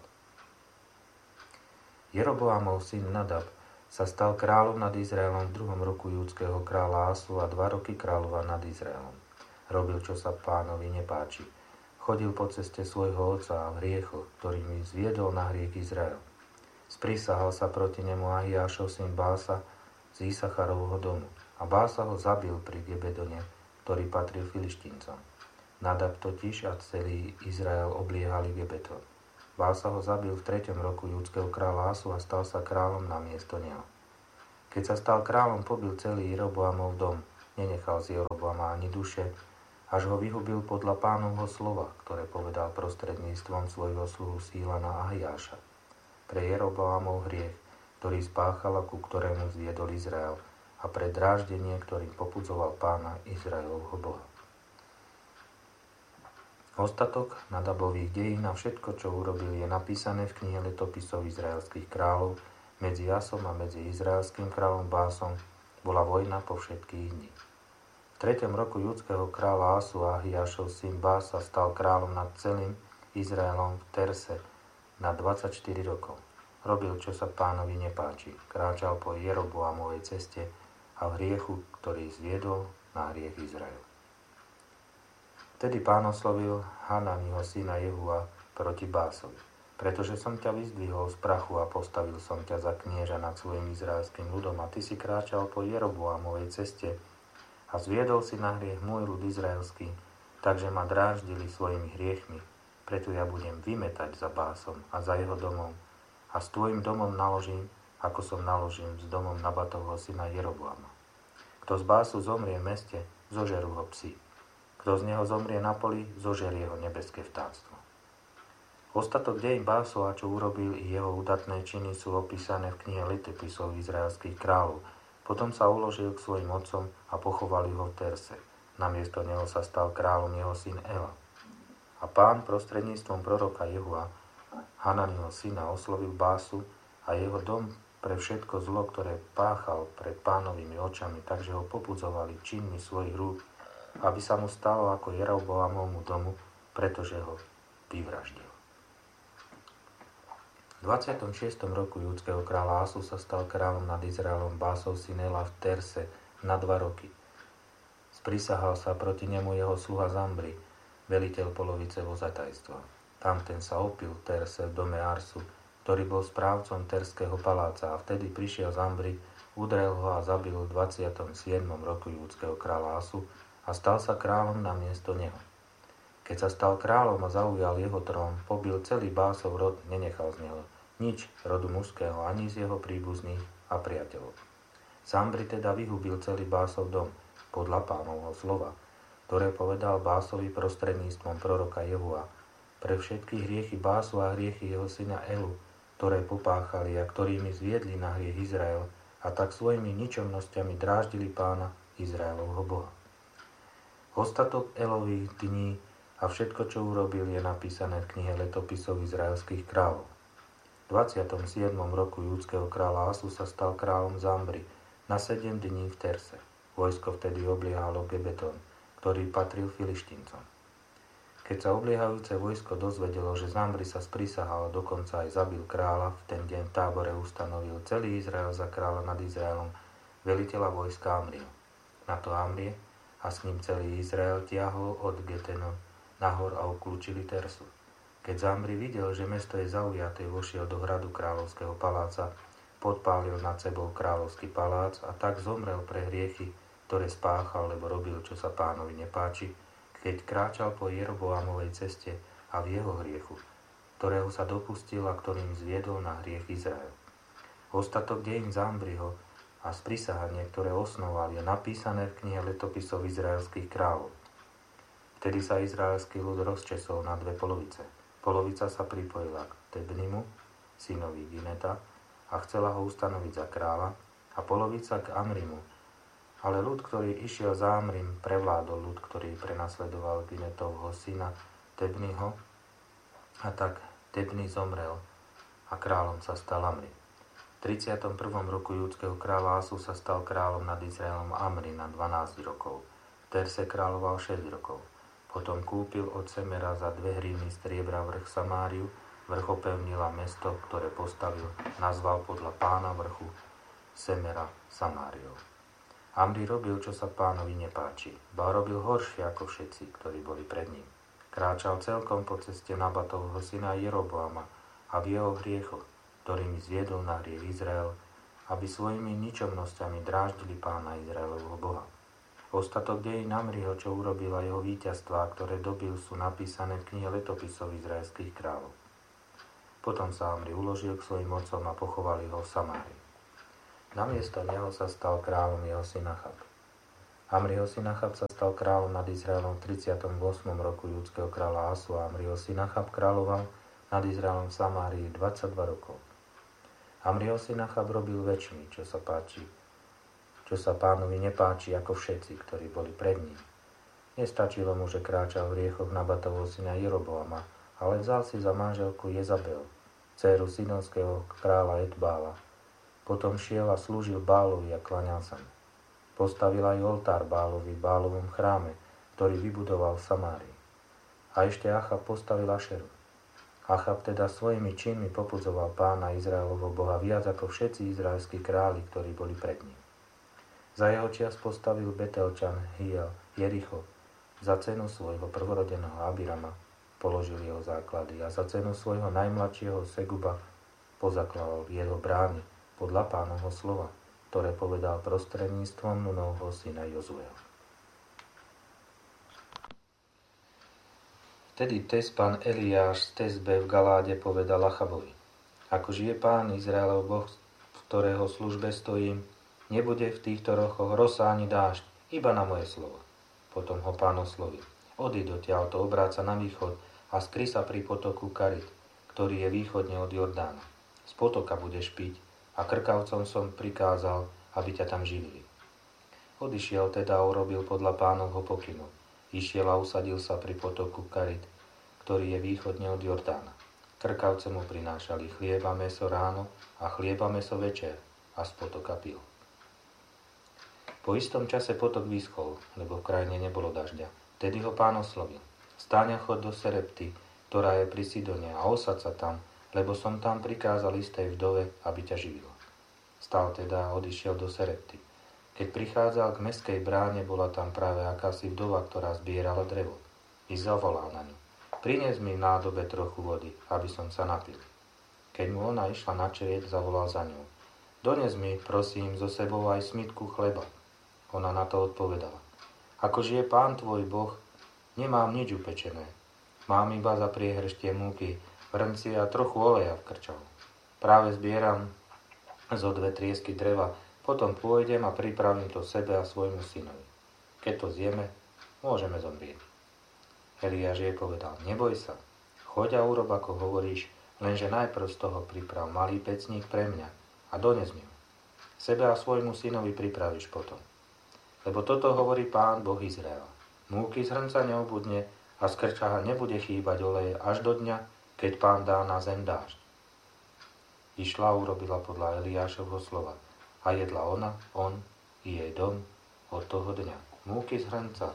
Jeroboamov syn Nadab sa stal kráľom nad Izraelom v druhom roku judského kráľa Asu a dva roky kráľoval nad Izraelom. Robil, čo sa Pánovi nepáči. Chodil po ceste svojho otca a v hriechoch, ktorými zviedol na hriech Izrael. Sprísahal sa proti nemu Ahiášov syn Bása z Isacharovho domu a Bása ho zabil pri Gebedone, ktorý patril Filištíncom. Nadab totiž a celý Izrael obliehali Gebeton. Bása ho zabil v treťom roku judského kráľa Asu a stal sa kráľom na miesto neho. Keď sa stal kráľom, pobil celý Jeroboamov dom, nenechal z Jeroboama ani duše, až ho vyhubil podľa Pánovho slova, ktoré povedal prostredníctvom svojho sluhu Sílana a Ahiáša. Pre Jeroboamov hriech, ktorý spáchal a ku ktorému zviedol Izrael, a pre dráždenie, ktorým popudzoval Pána Izraelovho Boha. Ostatok Nadabových dejín a všetko, čo urobil, je napísané v knihe letopisov izraelských kráľov. Medzi Asom a medzi izraelským kráľom Básom bola vojna po všetkých dní. V treťom roku judského kráľa Asu Ahiášov syn Bása stal kráľom nad celým Izraelom v Terse na dvadsaťštyri rokov. Robil, čo sa Pánovi nepáči. Kráčal po Jeroboamovej ceste a v hriechu, ktorý zviedol na hriech Izrael. Vtedy Pán oslovil Hananiho syna Jehua proti Básovi. Pretože som ťa vyzdvihol z prachu a postavil som ťa za knieža nad svojim izraelským ľudom a ty si kráčal po Jeroboamovej ceste a zviedol si na hriech môj ľud izraelský, takže ma dráždili svojimi hriechmi. Preto ja budem vymetať za Básom a za jeho domom a s tvojim domom naložím, ako som naložím s domom Nabatovho syna Jeroboama. Kto z Básu zomrie v meste, zožerú ho psi. Kto z neho zomrie na poli, zožerie ho nebeské vtáctvo. Ostatok dejín Básu a čo urobil i jeho udatné činy sú opísané v knihe letopisov izraelských kráľov. Potom sa uložil k svojim otcom a pochovali ho v Terse. Namiesto neho sa stal kráľom jeho syn Ela. A Pán prostredníctvom proroka Jehua, Hananiho syna, oslovil Básu a jeho dom pre všetko zlo, ktoré páchal pred Pánovými očami, takže ho popudzovali činmi svojich rúk, aby sa mu stalo ako Jeroboamovmu domu, pretože ho vyvraždil. V dvadsiatom šiestom roku judského kráľa Asu sa stal kráľom nad Izraelom Básov syn Ela v Terse na dva roky. Sprisahal sa proti nemu jeho sluha Zambri, veliteľ polovice vozatajstva. Tamten sa opil v Terse v dome Arsu, ktorý bol správcom Terského paláca, a vtedy prišiel Zambri, udrel ho a zabil v dvadsiatom siedmom roku judského kráľa Asu a stal sa kráľom na miesto neho. Keď sa stal kráľom a zaujal jeho trón, pobil celý Básov rod, nenechal z neho nič rodu mužského ani z jeho príbuzných a priateľov. Zambri teda vyhubil celý Básov dom podľa Pánovho slova, ktoré povedal Básovi prostredníctvom proroka Jehua, pre všetky hriechy Básu a hriechy jeho syna Elu, ktoré popáchali a ktorými zviedli na hriech Izrael, a tak svojimi ničomnosťami dráždili Pána Izraelovho Boha. Ostatok Elových dní a všetko, čo urobil, je napísané v knihe letopisov izraelských kráľov. V dvadsiatom siedmom roku judského kráľa Asu sa stal kráľom Zambri na sedem dní v Terse. Vojsko vtedy obliehalo Gebeton, ktorý patril Filištíncom. Keď sa obliehajúce vojsko dozvedelo, že Zambri sa sprisahal, dokonca aj zabil kráľa, v ten deň v tábore ustanovil celý Izrael za kráľa nad Izraelom, veliteľa vojska Amriho. Na to Amrie a s ním celý Izrael tiahol od Getenu nahor a uklúčili Tersu. Keď Zambri videl, že mesto je zaujaté, vošiel do hradu kráľovského paláca, podpálil nad sebou kráľovský palác a tak zomrel pre hriechy, ktoré spáchal, lebo robil, čo sa Pánovi nepáči, keď kráčal po Jeroboamovej ceste a v jeho hriechu, ktorého sa dopustil a ktorým zviedol na hriech Izrael. Ostatok dejín Zambriho a sprisahanie, ktoré osnoval, je napísané v knihe letopisov izraelských kráľov. Vtedy sa izraelský ľud rozčesol na dve polovice. Polovica sa pripojila k Tebnimu, synovi Gineta, a chcela ho ustanoviť za kráľa, a polovica k Amrimu. Ale ľud, ktorý išiel za Amrim, prevládol ľud, ktorý prenasledoval Ginetovho syna Tebniho, a tak Tebni zomrel a kráľom sa stal Amri. V tridsiatom prvom roku judského kráľa Asu sa stal kráľom nad Izraelom Amri na dvanásť rokov. V Terse kráľoval šesť rokov. Potom kúpil od Semera za dve hrivny striebra vrch Samáriu, vrch opevnil a mesto, ktoré postavil, nazval podľa Pána vrchu Semera Samáriou. Amri robil, čo sa Pánovi nepáči, ba robil horšie ako všetci, ktorí boli pred ním. Kráčal celkom po ceste Nabatovho syna Jeroboama a v jeho hriechoch, ktorými zviedol na hriech Izrael, aby svojimi ničomnosťami dráždili Pána Izraelovho Boha. Ostatok dejín Amriho, čo urobila jeho víťazstvá, ktoré dobil, sú napísané v knihe letopisov izraelských kráľov. Potom sa Amri uložil k svojim otcom a pochovali ho v Samárii. Namiesto neho sa stal kráľom jeho syn Achab. Amriho syn Achab sa stal kráľom nad Izraelom v tridsiatom ôsmom roku judského kráľa Asu a Amriho syn Achab kráľoval nad Izraelom v Samárii dvadsaťdva rokov. Amriho syn Achab robil väčšmi, čo sa páči, čo sa pánovi nepáči, ako všetci, ktorí boli pred ním. Nestačilo mu, že kráčal v riechoch Nabatovho syna Jeroboama, ale vzal si za manželku Jezabel, dcéru sidonského kráľa Etbála. Potom šiel a slúžil Bálovi a klaňal sa mu. Postavil aj oltár Bálovi v Bálovom chráme, ktorý vybudoval v Samárii. A ešte Achab postavil Ašeru. Achab teda svojimi činmi popudzoval pána Izraelovho Boha viac ako všetci izraelskí králi, ktorí boli pred ním. Za jeho čias postavil Betelčan Hiel Jericho. Za cenu svojho prvorodeného Abirama položil jeho základy a za cenu svojho najmladšieho Seguba pozakladal jeho brány podľa pánovho slova, ktoré povedal prostredníctvom Nunovho syna Jozueho. Vtedy Tespan Eliáš z Tesbe v Galáde povedal Achabovi: Ako žije pán Izraelov Boh, v ktorého službe stojím, nebude v týchto rochoch rosa ani dážď, iba na moje slovo. Potom ho pán oslovil: Odíď odtiaľto, obráť sa na východ a skry sa pri potoku Karit, ktorý je východne od Jordána. Z potoka budeš piť a krkavcom som prikázal, aby ťa tam živili. Odišiel teda a urobil podľa pánovho pokynu. Išiel a usadil sa pri potoku Karit, ktorý je východne od Jordána. Krkavce mu prinášali chlieb a mäso ráno a chlieb a mäso večer a z potoka pil. Po istom čase potok vyschol, lebo v krajine nebolo dažďa. Vtedy ho pán oslovil: Stáň a chod do Serepty, ktorá je pri Sidone, a osad sa tam, lebo som tam prikázal istej vdove, aby ťa živila. Stal teda a odišiel do Serepty. Keď prichádzal k mestskej bráne, bola tam práve akási vdova, ktorá zbierala drevo. I zavolal na ňu: Prines mi v nádobe trochu vody, aby som sa napil. Keď mu ona išla načrieť, zavolal za ňou: Dones mi, prosím, so sebou aj smitku chleba. Ona na to odpovedala: Ako žije pán tvoj Boh, nemám nič upečené. Mám iba za priehrštie múky, vrnci a trochu oleja v krčavu. Práve zbieram zo dve triesky dreva, potom pôjdem a pripravím to sebe a svojmu synovi. Keď to zjeme, môžeme zomrieť. Eliáš jej povedal: Neboj sa, choď a urob, ako hovoríš, lenže najprv z toho priprav malý pecník pre mňa a dones mi ho. Sebe a svojmu synovi pripravíš potom. Lebo toto hovorí pán Boh Izraela: Múky z hrnca neobudne a z krčaha nebude chýbať oleje až do dňa, keď pán dá na zem dážď. Išla a urobila podľa Eliášovho slova. A jedla ona, on i jej dom od toho dňa. Múky z hrnca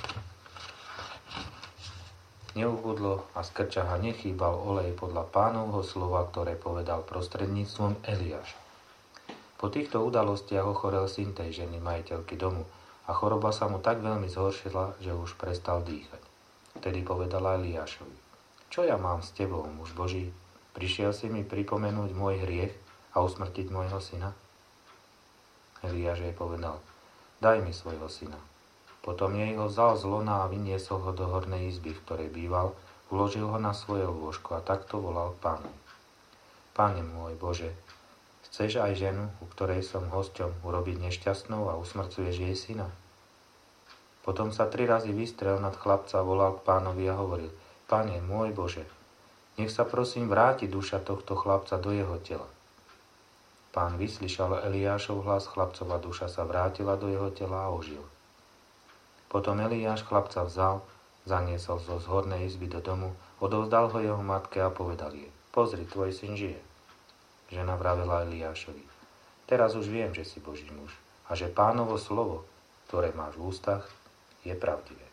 neubudlo a z krčaha nechýbal olej podľa pánovho slova, ktoré povedal prostredníctvom Eliáša. Po týchto udalostiach ochorel syn tej ženy, majiteľky domu, a choroba sa mu tak veľmi zhoršila, že už prestal dýchať. Vtedy povedala Eliášovi: Čo ja mám s tebou, muž Boží? Prišiel si mi pripomenúť môj hriech a usmrtiť môjho syna? Eliáš jej povedal: Daj mi svojho syna. Potom jej ho vzal z lona a vyniesol ho do hornej izby, v ktorej býval, uložil ho na svoje lôžko a takto volal k pánovi: Pane môj Bože, chceš aj ženu, u ktorej som hosťom, urobiť nešťastnou a usmrcuješ jej syna? Potom sa tri razy vystrel nad chlapca, volal k pánovi a hovoril: Pane môj Bože, nech sa prosím vráti duša tohto chlapca do jeho tela. Pán vyslyšal Eliášov hlas, chlapcova duša sa vrátila do jeho tela a ožil. Potom Eliáš chlapca vzal, zaniesol zo zhornej izby do domu, odovzdal ho jeho matke a povedal jej: Pozri, tvoj syn žije. Žena vravela Eliášovi: Teraz už viem, že si Boží muž a že pánovo slovo, ktoré máš v ústach, je pravdivé.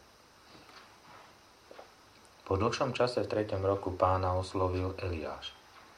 Po dlhšom čase v treťom roku pána oslovil Eliáš: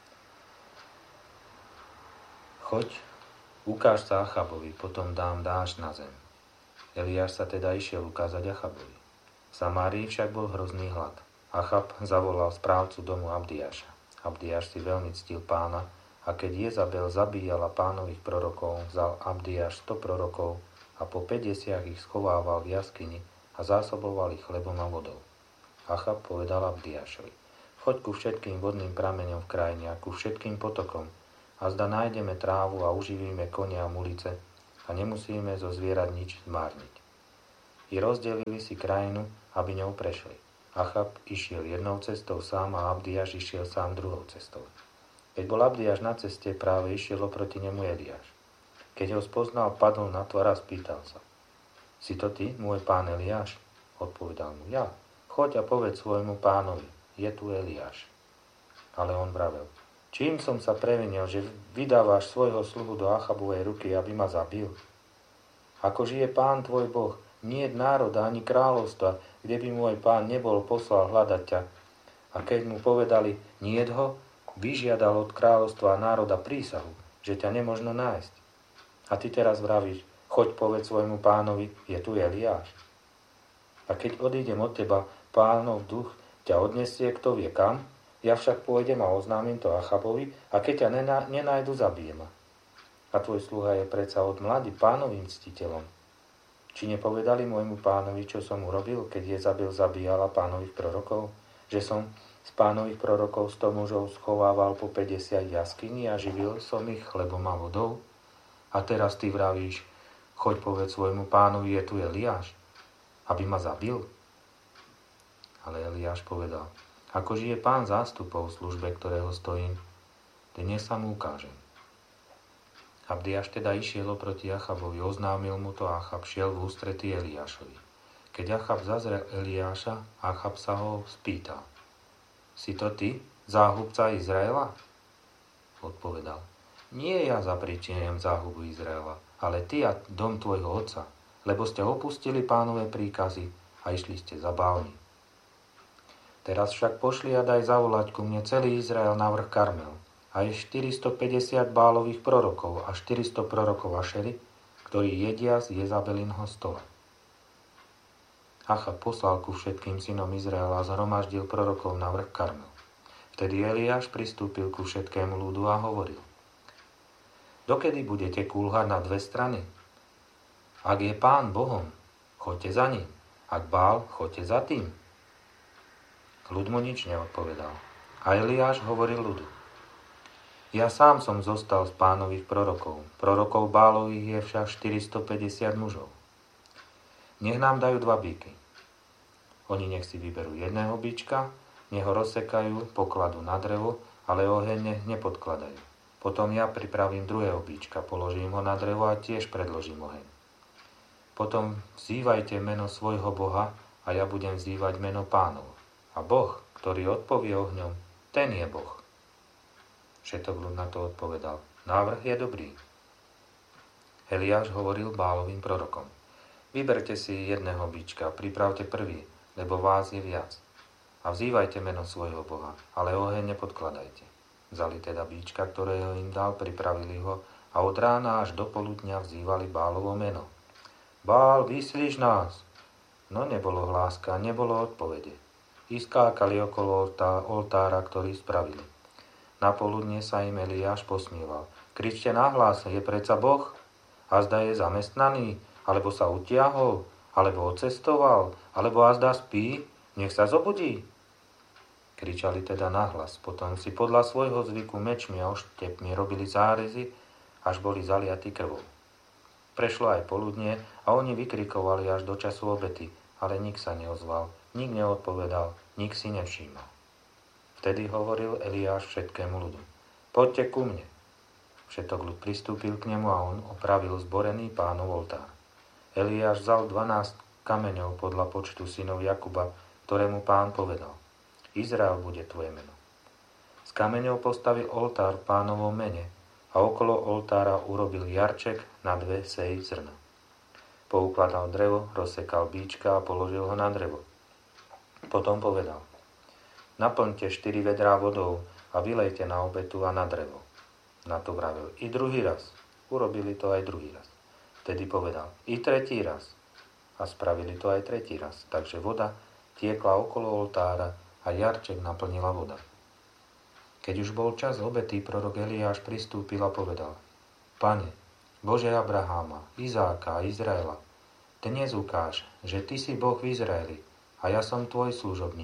Choď, ukáž sa Achabovi, potom dám dážď na zem. Eliáš sa teda išiel ukázať Achabovi. V Samárii však bol hrozný hlad. Achab zavolal správcu domu Abdiáša. Abdiáš si veľmi ctil pána a keď Jezabel zabíjala pánových prorokov, vzal Abdiáš sto prorokov a po päťdesiat ich schovával v jaskyni a zásoboval ich chlebom a vodou. Achab povedal Abdiášovi: Choď ku všetkým vodným prameňom v krajine a ku všetkým potokom, a zda nájdeme trávu a uživíme konia a mulice a nemusíme zo zvierat nič zmárniť. I rozdelili si krajinu, aby ňou prešli. Achab išiel jednou cestou sám a Abdiáš išiel sám druhou cestou. Keď bol Abdiáš na ceste, práve išiel oproti nemu Eliáš. Keď ho spoznal, padol na tvár a spýtal sa: Si to ty, môj pán Eliáš? Odpovedal mu: Ja. Choď a povedz svojmu pánovi: Je tu Eliáš. Ale on vravel: Čím som sa previnil, že vydávaš svojho sluhu do Achabovej ruky, aby ma zabil? Ako žije pán tvoj Boh, nie je národa ani kráľovstva, kde by môj pán nebol poslal hľadať ťa. A keď mu povedali: Niet ho, vyžiadal od kráľovstva a národa prísahu, že ťa nemožno nájsť. A ty teraz vravíš: Choď povedz svojmu pánovi: Je tu Eliáš. A keď odídem od teba, pánov duch ťa odnesie, kto vie kam, ja však pôjdem a oznámim to Achabovi, a keď ťa nená, nenájdu, zabijem ma. A tvoj sluha je predsa od mladý pánovým ctiteľom. Či nepovedali môjmu pánovi, čo som urobil, keď Jezabil zabíjala pánových prorokov? Že som z pánových prorokov sto mužov schovával po päťdesiat jaskyní a živil som ich chlebom a vodou? A teraz ty vravíš: Choď povedz svojmu pánovi: Je tu Eliáš, aby ma zabil? Ale Eliáš povedal: Ako žije pán zástupov v službe, ktorého stojím, dnes sa mu ukážem. Abdiáš teda išiel oproti Achabovi, oznámil mu to a Achab šiel v ústretí Eliášovi. Keď Achab zazrel Eliáša, Achab sa ho spýtal: Si to ty, záhubca Izraela? Odpovedal: Nie ja zapričinujem záhubu Izraela, ale ty a dom tvojho otca, lebo ste opustili pánové príkazy a išli ste za Bálmi. Teraz však pošli a daj zavolať ku mne celý Izrael na vrch Karmel, a je štyristopäťdesiat Bálových prorokov a štyristo prorokov Ašery, ktorí jedia z Jezabelinho stola. Achab poslal ku všetkým synom Izraela a zhromaždil prorokov na vrch Karmel. Vtedy Eliáš pristúpil ku všetkému ľudu a hovoril: Dokedy budete kúlhať na dve strany? Ak je pán Bohom, choďte za ním. Ak Bál, choďte za tým. Ľud mu nič neodpovedal. A Eliáš hovoril ľudu: Ja sám som zostal z pánových prorokov. Prorokov Bálových je však štyristopäťdesiat mužov. Nech nám dajú dva bíky. Oni nech si vyberú jedného bíčka, nech ho rozsekajú, pokladú na drevo, ale oheň nech nepodkladajú. Potom ja pripravím druhého bíčka, položím ho na drevo a tiež predložím oheň. Potom vzývajte meno svojho Boha a ja budem vzývať meno Pánov. A Boh, ktorý odpovie ohňom, ten je Boh. Všetok ľud na to odpovedal: Návrh je dobrý. Eliáš hovoril Bálovým prorokom: Vyberte si jedného bíčka, pripravte prvý, lebo vás je viac. A vzývajte meno svojho Boha, ale oheň nepodkladajte. Vzali teda bíčka, ktorého im dal, pripravili ho a od rána až do poludnia vzývali Bálovo meno. Bál, vyslíš nás! No nebolo hláska, nebolo odpovede. Iskákali okolo oltára, ktorý spravili. Na poludne sa im Eliáš posmieval: Kričte nahlas, je predsa Boh? Azda je zamestnaný, alebo sa utiahol, alebo odcestoval, alebo azda spí, nech sa zobudí. Kričali teda nahlas, potom si podľa svojho zvyku mečmi a oštepmi robili zárezy, až boli zaliatí krvou. Prešlo aj poludnie a oni vykrikovali až do času obety, ale nik sa neozval, nik neodpovedal, nik si nevšímal. Vtedy hovoril Eliáš všetkému ľudu: Poďte ku mne. Všetok ľud pristúpil k nemu a on opravil zborený pánov oltár. Eliáš vzal dvanásť kameňov podľa počtu synov Jakuba, ktorému pán povedal: Izrael bude tvoje meno. Z kameňov postavil oltár v pánovom mene a okolo oltára urobil jarček na dve seji zrna. Poukladal drevo, rozsekal bíčka a položil ho na drevo. Potom povedal: Naplňte štyri vedrá vodou a vylejte na obetu a na drevo. Na to vravel: I druhý raz. Urobili to aj druhý raz. Vtedy povedal: I tretí raz. A spravili to aj tretí raz. Takže voda tiekla okolo oltára a jarček naplnila voda. Keď už bol čas obety, prorok Eliáš pristúpil a povedal: Pane, Bože Abraháma, Izáka a Izraela, dnes ukáž, že Ty si Boh v Izraeli a ja som Tvoj služobník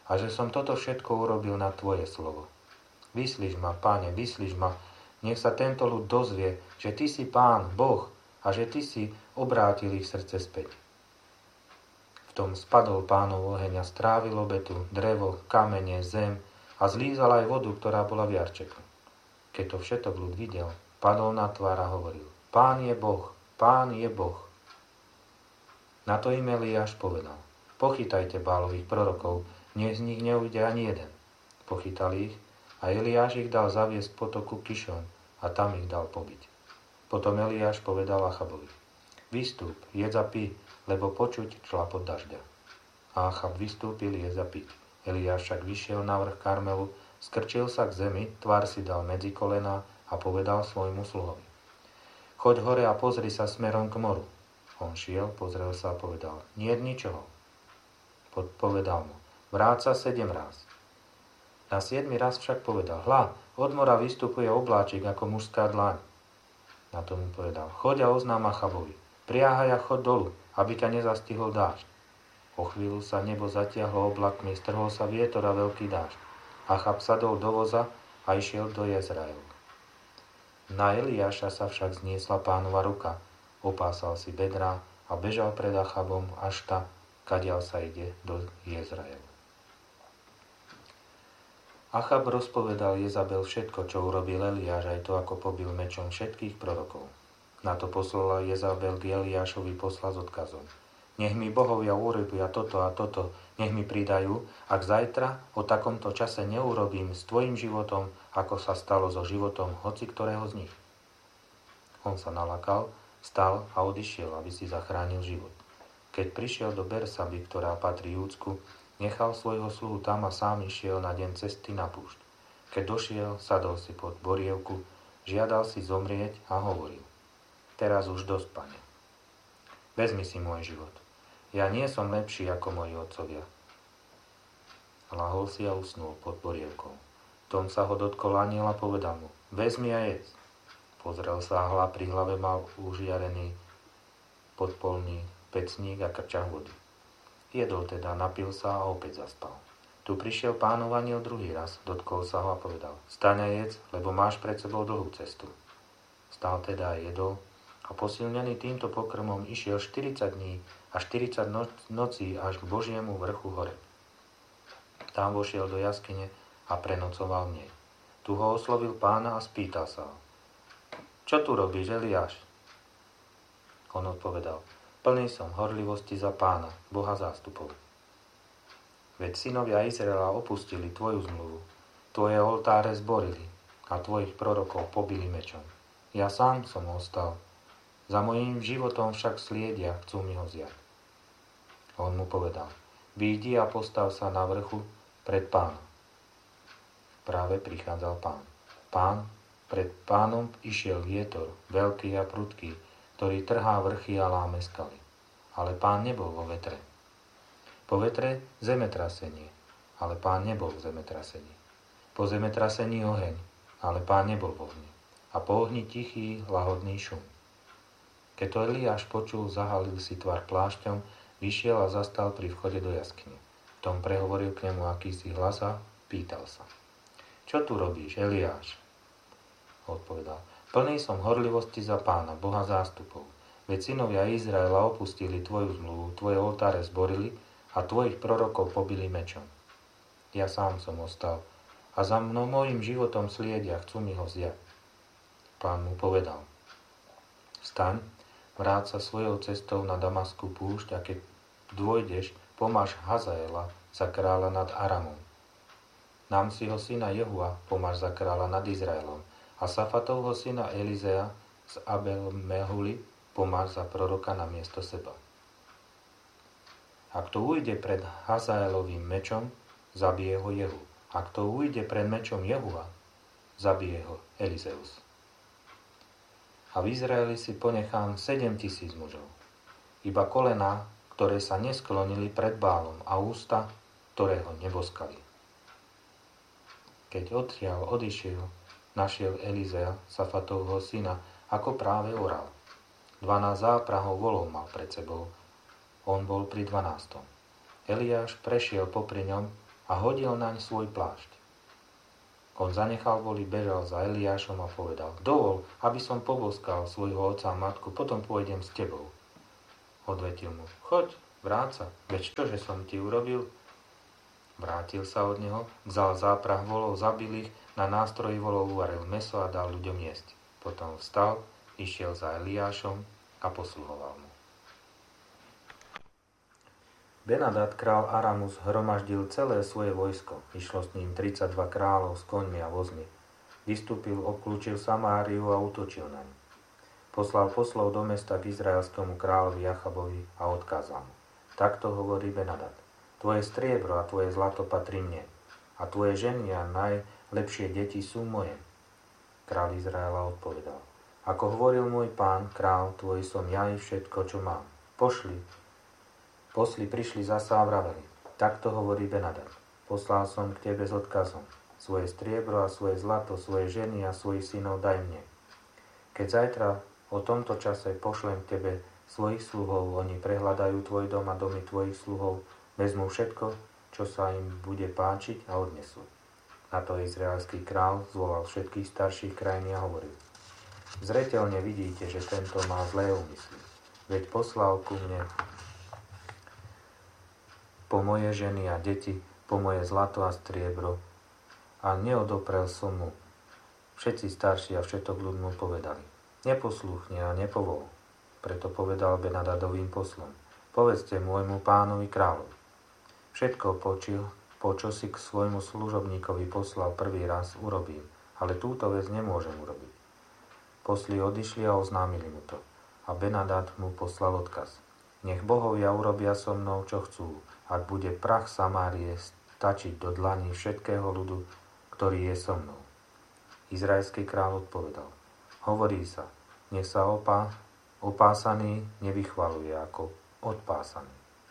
a že som toto všetko urobil na tvoje slovo. Vyslíš ma, Páne, vyslíš ma, nech sa tento ľud dozvie, že ty si Pán, Boh, a že ty si obrátil ich srdce späť. V tom spadol Pánov oheň a strávil obetu, drevo, kamene, zem a zlízal aj vodu, ktorá bola v jarčeku. Keď to všetok ľud videl, padol na tvár a hovoril: Pán je Boh, Pán je Boh. Na to im Eliáš povedal: Pochytajte Bálových prorokov, nech z nich neujde ani jeden. Pochytali ich a Eliáš ich dal zaviesť k potoku Kišon a tam ich dal pobiť. Potom Eliáš povedal Achabovi: Vystúp, jedz a pí, lebo počuť šlapot dažďa. A Achab vystúpil, jedz a piť. Eliáš však vyšiel na vrch Karmelu, skrčil sa k zemi, tvár si dal medzi kolená a povedal svojmu sluhovi: Choď hore a pozri sa smerom k moru. On šiel, pozrel sa a povedal: Niet ničoho. Povedal mu: Vráť sa sedem raz. Na siedmy raz však povedal: Hľa, od mora vystupuje obláčik ako mužská dlaň. Na to mu povedal: Choď a oznám Achabovi, priahaj a choď dolu, aby ťa nezastihol dážď. O chvíľu sa nebo zatiahlo oblakmi, strhol sa vietor a veľký dážď. Achab sadol do voza a išiel do Jezraelu. Na Eliáša sa však zniesla Pánova ruka, opásal si bedrá a bežal pred Achabom až ta, kadiaľ sa ide do Jezraelu. Achab rozpovedal Jezabel všetko, čo urobil Eliáš, aj to, ako pobil mečom všetkých prorokov. Na to poslala Jezabel k Eliášovi posla s odkazom: Nech mi bohovia urobia toto a toto, nech mi pridajú, ak zajtra o takomto čase neurobím s tvojim životom, ako sa stalo so životom hoci ktorého z nich. On sa nalakal, stal a odišiel, aby si zachránil život. Keď prišiel do Bersaby, ktorá patrí Júdsku, nechal svojho sluhu tam a sám išiel na deň cesty na púšť. Keď došiel, sadol si pod borievku, žiadal si zomrieť a hovoril: Teraz už dosť, Pane. Vezmi si môj život. Ja nie som lepší ako moji otcovia. Lahol si a usnul pod borievkou. Tom sa ho dotkol anjel a povedal mu: Vezmi a jedz. Pozrel sa a hľa, pri hlave mal užiarený podpolný pecník a krčach vody. Jedol teda, napil sa a opäť zaspal. Tu prišiel Pánov anjel druhý raz, dotkol sa ho a povedal: Staň a jedz, lebo máš pred sebou dlhú cestu. Stal teda a jedol a posilnený týmto pokrmom išiel štyridsať dní a štyridsať nocí až k Božiemu vrchu hore. Tam vošiel do jaskyne a prenocoval v nej. Tu ho oslovil Pána a spýtal sa ho: Čo tu robíš, Eliáš? On odpovedal: Plný som horlivosti za Pána, Boha zástupov. Veď synovia Izraela opustili tvoju zmluvu, tvoje oltáre zborili a tvojich prorokov pobili mečom. Ja sám som ostal, za mojím životom však sliedia, chcú mi ho vziať. On mu povedal: Výjdi a postav sa na vrchu pred Pánom. Práve prichádzal Pán. Pán, pred Pánom išiel vietor, veľký a prudký, ktorý trhá vrchy a láme skaly. Ale Pán nebol vo vetre. Po vetre zemetrasenie, ale Pán nebol v zemetrasení. Po zemetrasení oheň, ale Pán nebol vo ohni. A po ohni tichý, lahodný šum. Keď to Eliáš počul, zahalil si tvar plášťom, vyšiel a zastal pri vchode do jaskyne. V tom prehovoril k nemu akýsi hlas a pýtal sa: Čo tu robíš, Eliáš? Odpovedal: Plný som horlivosti za Pána, Boha zástupov. Veď synovia Izraela opustili tvoju zmluvu, tvoje oltáre zborili a tvojich prorokov pobili mečom. Ja sám som ostal a za mnou mojim životom sliedia, chcú mi ho vziať. Pán mu povedal: Vstaň, vráť sa svojou cestou na Damaskú púšť a keď dôjdeš, pomáš Hazaela za kráľa nad Aramom. Námsiho syna Jehua pomáš za kráľa nad Izraelom a Safatovho syna Elizea z Abel-Mehuli pomáš za proroka na miesto seba. Ak to ujde pred Hazaelovým mečom, zabije ho Jehu. Ak to ujde pred mečom Jehua, zabije ho Elizeus. A v Izraeli si ponechám sedem tisíc mužov. Iba kolená, ktoré sa nesklonili pred Bálom a ústa, ktoré ho neboskali. Keď odtiaľ odišiel, našiel Elizea, Safatovho syna, ako práve oral. Dvanásť záprahov volov mal pred sebou. On bol pri dvanástom. Eliáš prešiel popri ňom a hodil naň svoj plášť. On zanechal voli, bežal za Eliášom a povedal: Dovol, aby som poboskal svojho otca a matku, potom pôjdem s tebou. Odvetil mu: Choď, vráť sa, veď čože som ti urobil? Vrátil sa od neho, vzal záprah volov, zabil ich, na nástroji volov uvaril mäso a dal ľuďom jesť. Potom vstal, išiel za Eliášom a posluhoval mu. Benadad, král Aramu, zhromaždil celé svoje vojsko. Išlo s ním tridsaťdva kráľov s koňmi a vozmi. Vystúpil, obklúčil Samáriu a útočil na ňu. Poslal poslov do mesta k izraelskému kráľovi Achabovi a odkázal mu: Takto hovorí Benadad: Tvoje striebro a tvoje zlato patrí mne, a tvoje ženy a najlepšie deti sú moje. Kráľ Izraela odpovedal: Ako hovoril môj pán, kráľ tvoj, som ja i všetko, čo mám. Pošli. Posli prišli zasa a vraveli: Takto hovorí Benadad: Poslal som k tebe s odkazom: Svoje striebro a svoje zlato, svoje ženy a svojich synov daj mne. Keď zajtra o tomto čase pošlem k tebe svojich sluhov, oni prehľadajú tvoj dom a domy tvojich sluhov, vezmú všetko, čo sa im bude páčiť, a odnesú. Na to izraelský král zvolal všetkých starších krajiny a hovoril: Zreteľne vidíte, že tento má zlé úmysly. Veď poslal ku mne po moje ženy a deti, po moje zlato a striebro, a neodoprel som mu. Všetci starší a všetok ľud mu povedali: Neposlúchne a nepovol. Preto povedal Benadadovým poslom: Povedzte môjmu pánovi kráľovi: Všetko počil, po čo si k svojmu služobníkovi poslal prvý raz, urobím, ale túto vec nemôžem urobiť. Posli odišli a oznámili mu to. A Benadad mu poslal odkaz: Nech bohovia urobia so mnou, čo chcú, ak bude prach Samárie stačiť do dlaní všetkého ľudu, ktorý je so mnou. Izraelský kráľ odpovedal: Hovorí sa, nech sa opá, opásaný nevychvaluje ako odpásaný.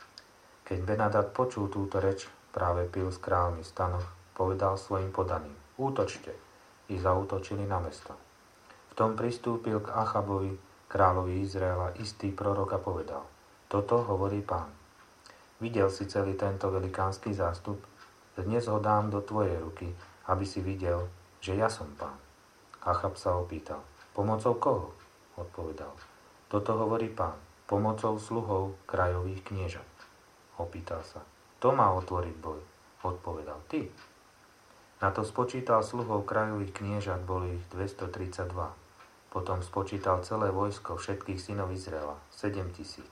Keď Benadad počul túto reč, práve pil s kráľmi v stanoch, povedal svojim podaným: Útočte! I zaútočili na mesto. V tom pristúpil k Achabovi, kráľovi Izraela, istý prorok a povedal: Toto hovorí pán. Videl si celý tento velikánsky zástup? Dnes ho dám do tvojej ruky, aby si videl, že ja som pán. Achab sa opýtal: Pomocou koho? Odpovedal: Toto hovorí pán, pomocou sluhov krajových kniežat. Opýtal sa: Kto má otvoriť boj? Odpovedal: Ty. Na to spočítal sluhov krajových kniežat, boli ich dvestotridsaťdva. Potom spočítal celé vojsko všetkých synov Izraela, sedem tisíc.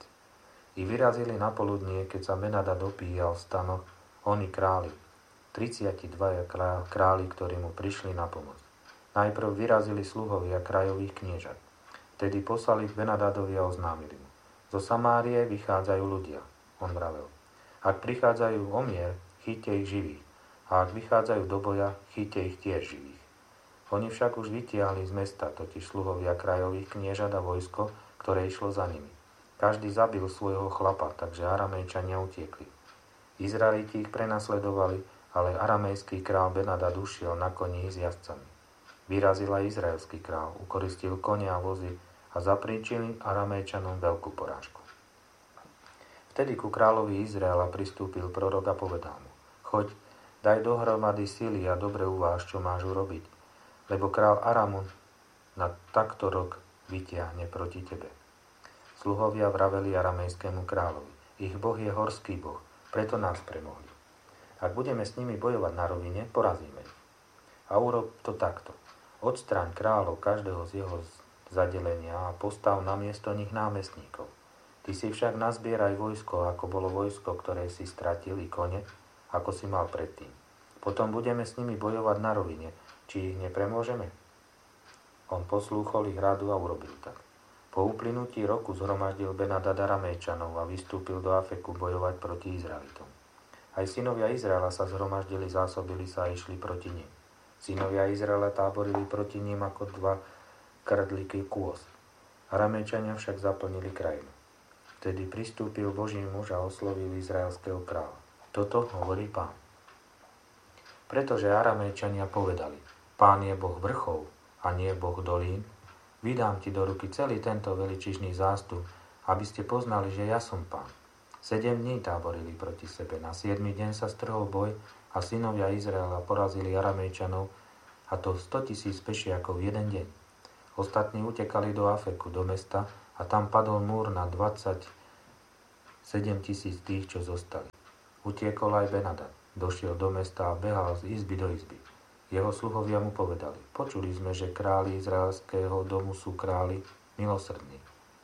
I vyrazili na poludnie, keď sa Benadad opíjal v stanoch, oni králi, tridsaťdvaja králi, ktorí mu prišli na pomoc. Najprv vyrazili sluhovia krajových kniežat. Vtedy poslali k Benadadovi a oznámili mu: Zo Samárie vychádzajú ľudia. On vravel: Ak prichádzajú o mier, chyťte ich živých, a ak vychádzajú do boja, chyťte ich tiež živých. Oni však už vytiahli z mesta, totiž sluhovia krajových kniežat a vojsko, ktoré išlo za nimi. Každý zabil svojho chlapa, takže Aramejčania utiekli. Izraeliti ich prenasledovali, ale aramejský král Benadad ušiel na koni s jazdcami. Vyrazil aj izraelský král, ukoristil kone a vozy a zapríčili Aramejčanom veľkú porážku. Vtedy ku kráľovi Izraela pristúpil prorok a povedal mu: Choď, daj dohromady sily a dobre uváž, čo máš urobiť, lebo král Aramu na takto rok vytiahne proti tebe. Sluhovia vraveli aramejskému kráľovi: Ich boh je horský boh, preto nás premohli. Ak budeme s nimi bojovať na rovine, porazíme ich. A urob to takto: Odstráň kráľov každého z jeho zadelenia a postav na miesto nich námestníkov. Ty si však nazbieraj vojsko, ako bolo vojsko, ktoré si stratil, i kone, ako si mal predtým. Potom budeme s nimi bojovať na rovine, či ich nepremôžeme. On poslúchol ich radu a urobil tak. Po uplynutí roku zhromaždil Benadad Aramejčanov a vystúpil do Afeku bojovať proti Izraelitom. Aj synovia Izraela sa zhromaždili, zásobili sa a išli proti nim. Synovia Izraela táborili proti nim ako dva krdliky kôz. Aramejčania však zaplnili krajinu. Vtedy pristúpil Boží muž a oslovil izraelského kráľa: Toto hovorí pán. Pretože Aramejčania povedali: Pán je Boh vrchov a nie Boh dolín, vydám ti do ruky celý tento veličižný zástup, aby ste poznali, že ja som pán. Sedem dní táborili proti sebe. Na siedmy deň sa strhol boj a synovia Izraela porazili Aramejčanov, a to stotisíc pešiakov jeden deň. Ostatní utekali do Afeku, do mesta, a tam padol múr na dvadsaťsedem tisíc tých, čo zostali. Utiekol aj Benadad. Došiel do mesta a behal z izby do izby. Jeho sluhovia mu povedali: počuli sme, že králi izraelského domu sú králi milosrdní.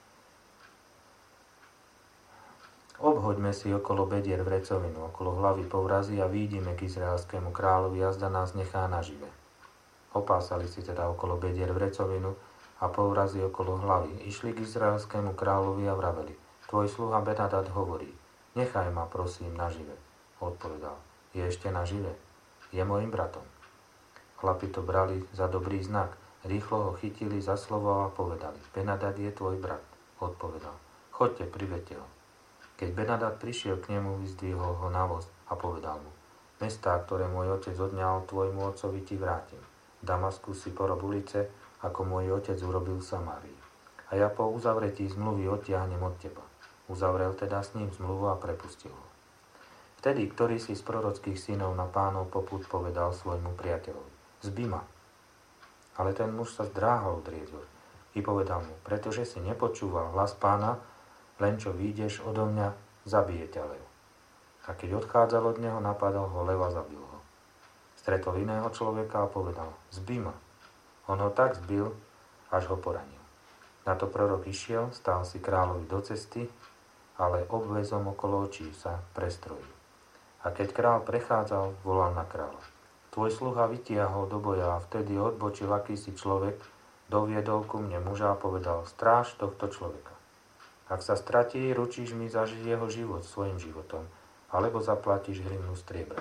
Obhoďme si okolo bedier vrecovinu, okolo hlavy povrazy a výjdime k izraelskému kráľovi, jazda nás nechá nažive. Opásali si teda okolo bedier vrecovinu a povrazy okolo hlavy. Išli k izraelskému kráľovi a vraveli: tvoj sluha Benadad hovorí: nechaj ma, prosím, nažive. Odpovedal: je ešte nažive? Je môjim bratom. Chlapi to brali za dobrý znak. Rýchlo ho chytili za slovo a povedali: Benadad je tvoj brat. Odpovedal: choďte, privedte ho. Keď Benadad prišiel k nemu, vyzdvihol ho na voz a povedal mu: mestá, ktoré môj otec odňal tvojmu otcovi, ti vrátim. V Damasku si porob ulice, ako môj otec urobil v Samárii. A ja po uzavretí zmluvy odtiahnem od teba. Uzavrel teda s ním zmluvu a prepustil ho. Vtedy, ktorý si z prorockých synov na pánov popud povedal svojmu priateľovi: zbi ma. Ale ten muž sa zdráhal odrieť ho i povedal mu: pretože si nepočúval hlas pána, len čo výjdeš odo mňa, zabije ťa lev. A keď odchádzal od neho, napadal ho lev a zabil ho. Stretol iného človeka a povedal: zbi ma. On ho tak zbil, až ho poranil. Na to prorok išiel, stál si kráľovi do cesty, ale obväzom okolo očí sa prestrojil. A keď král prechádzal, volal na kráľa: tvoj sluha vytiahol do boja, a vtedy odbočil akýsi človek, doviedol ku mne muža a povedal: stráž tohto človeka. Ak sa stratí, ručíš mi za jeho život svojim životom, alebo zaplatíš hrivnu striebra.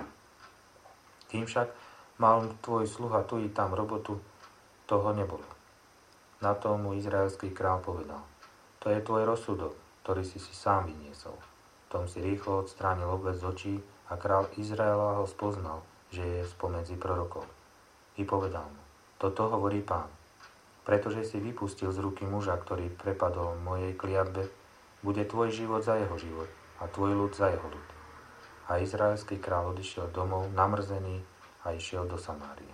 Kým však mal tvoj sluha tu i tam robotu, toho nebolo. Na to mu izraelský král povedal: to je tvoj rozsudok, ktorý si si sám vyniesol. Tom si rýchlo odstránil obväz z očí a král Izraela ho spoznal, že je spomedzi prorokov. I povedal mu: toto hovorí pán: pretože si vypustil z ruky muža, ktorý prepadol mojej kliatbe, bude tvoj život za jeho život a tvoj ľud za jeho ľud. A izraelský král odišiel domov namrzený a išiel do Samárie.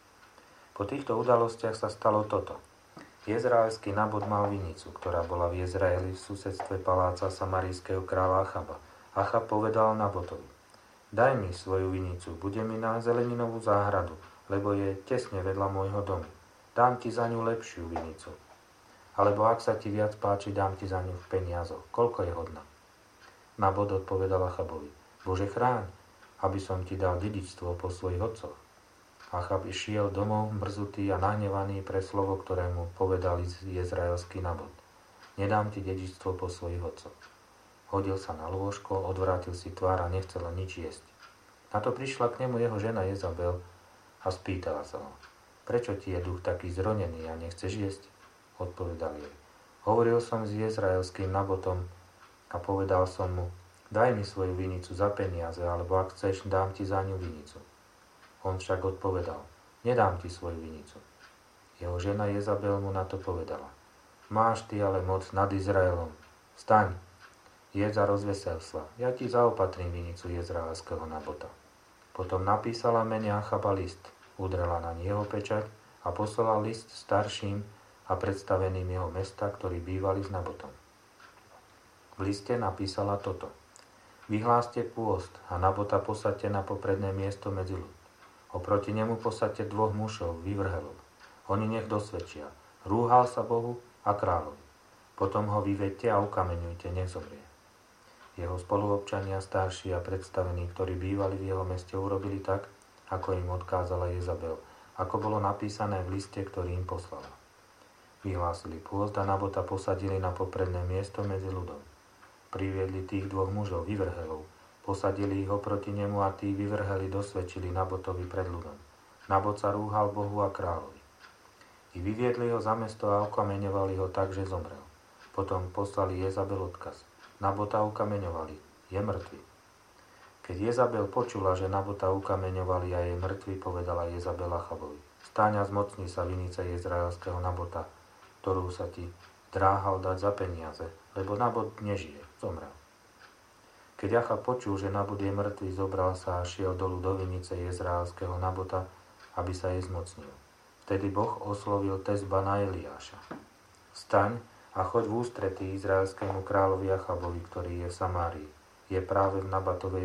Po týchto udalostiach sa stalo toto. Jezraelský Nabot mal vinicu, ktorá bola v Jezraeli v susedstve paláca samarijského kráľa Achaba. Achab povedal Nabotovi: daj mi svoju vinicu, bude mi na zeleninovú záhradu, lebo je tesne vedľa môjho domu. Dám ti za ňu lepšiu vinicu. Alebo ak sa ti viac páči, dám ti za ňu v peniazoch. Koľko je hodná? Nabot odpovedal Achabovi: Bože chráň, aby som ti dal dedičstvo po svojich otcoch. Achab išiel domov mrzutý a nahnevaný pre slovo, ktoré mu povedal jezraelský Nabot: nedám ti dedičstvo po svojich otcoch. Hodil sa na lôžko, odvrátil si tvár a nechcel nič jesť. Na to prišla k nemu jeho žena Jezabel a spýtala sa ho: prečo ti je duch taký zronený a nechceš jesť? Odpovedal jej: hovoril som s jezraelským Nabotom a povedal som mu: daj mi svoju vinicu za peniaze, alebo ak chceš, dám ti za ňu vinicu. On však odpovedal: nedám ti svoju vinicu. Jeho žena Jezabel mu na to povedala: máš ty ale moc nad Izraelom. Vstaň, jedz a rozvesel sa. Ja ti zaopatrím vinicu jezraelského Nabota. Potom napísala mene Achaba list, udrela na jeho pečať a poslala list starším a predstaveným jeho mesta, ktorí bývali s Nabotom. V liste napísala toto: vyhláste pôst a Nabota posaďte na popredné miesto medzi ľud. Oproti nemu posaďte dvoch mužov, vyvrhelov. Oni nech dosvedčia: rúhal sa Bohu a kráľovi. Potom ho vyvedte a ukameňujte, nech zomrie. Jeho spoluobčania, starší a predstavení, ktorí bývali v jeho meste, urobili tak, ako im odkázala Jezabel, ako bolo napísané v liste, ktorý im poslala. Vyhlásili pôst a Nabota posadili na popredné miesto medzi ľudom. Priviedli tých dvoch mužov, vyvrhelov, posadili ich oproti nemu a tí vyvrheli dosvedčili Nabotovi pred ľudom. Nabot sa rúhal Bohu a kráľovi. I vyviedli ho za mesto a ukameňovali ho tak, že zomrel. Potom poslali Jezabel odkaz: Nabota ukameňovali, je mŕtvy. Keď Jezabel počula, že Nabota ukameňovali a je mŕtvy, povedala Jezabel Achabovi: stáň a zmocni sa vinice jezraelského Nabota, ktorú sa ti dráhal dať za peniaze, lebo Nabot nežije, zomrel. Keď Achab počul, že Nabot je mŕtvy, zobral sa a šiel dolu do vinice jezraelského Nabota, aby sa jej zmocnil. Vtedy Boh oslovil Tezba na Eliáša. Vstaň a choď v ústretí izraelskému kráľovi Achabovi, ktorý je v Samárii. Je práve v Nabatovej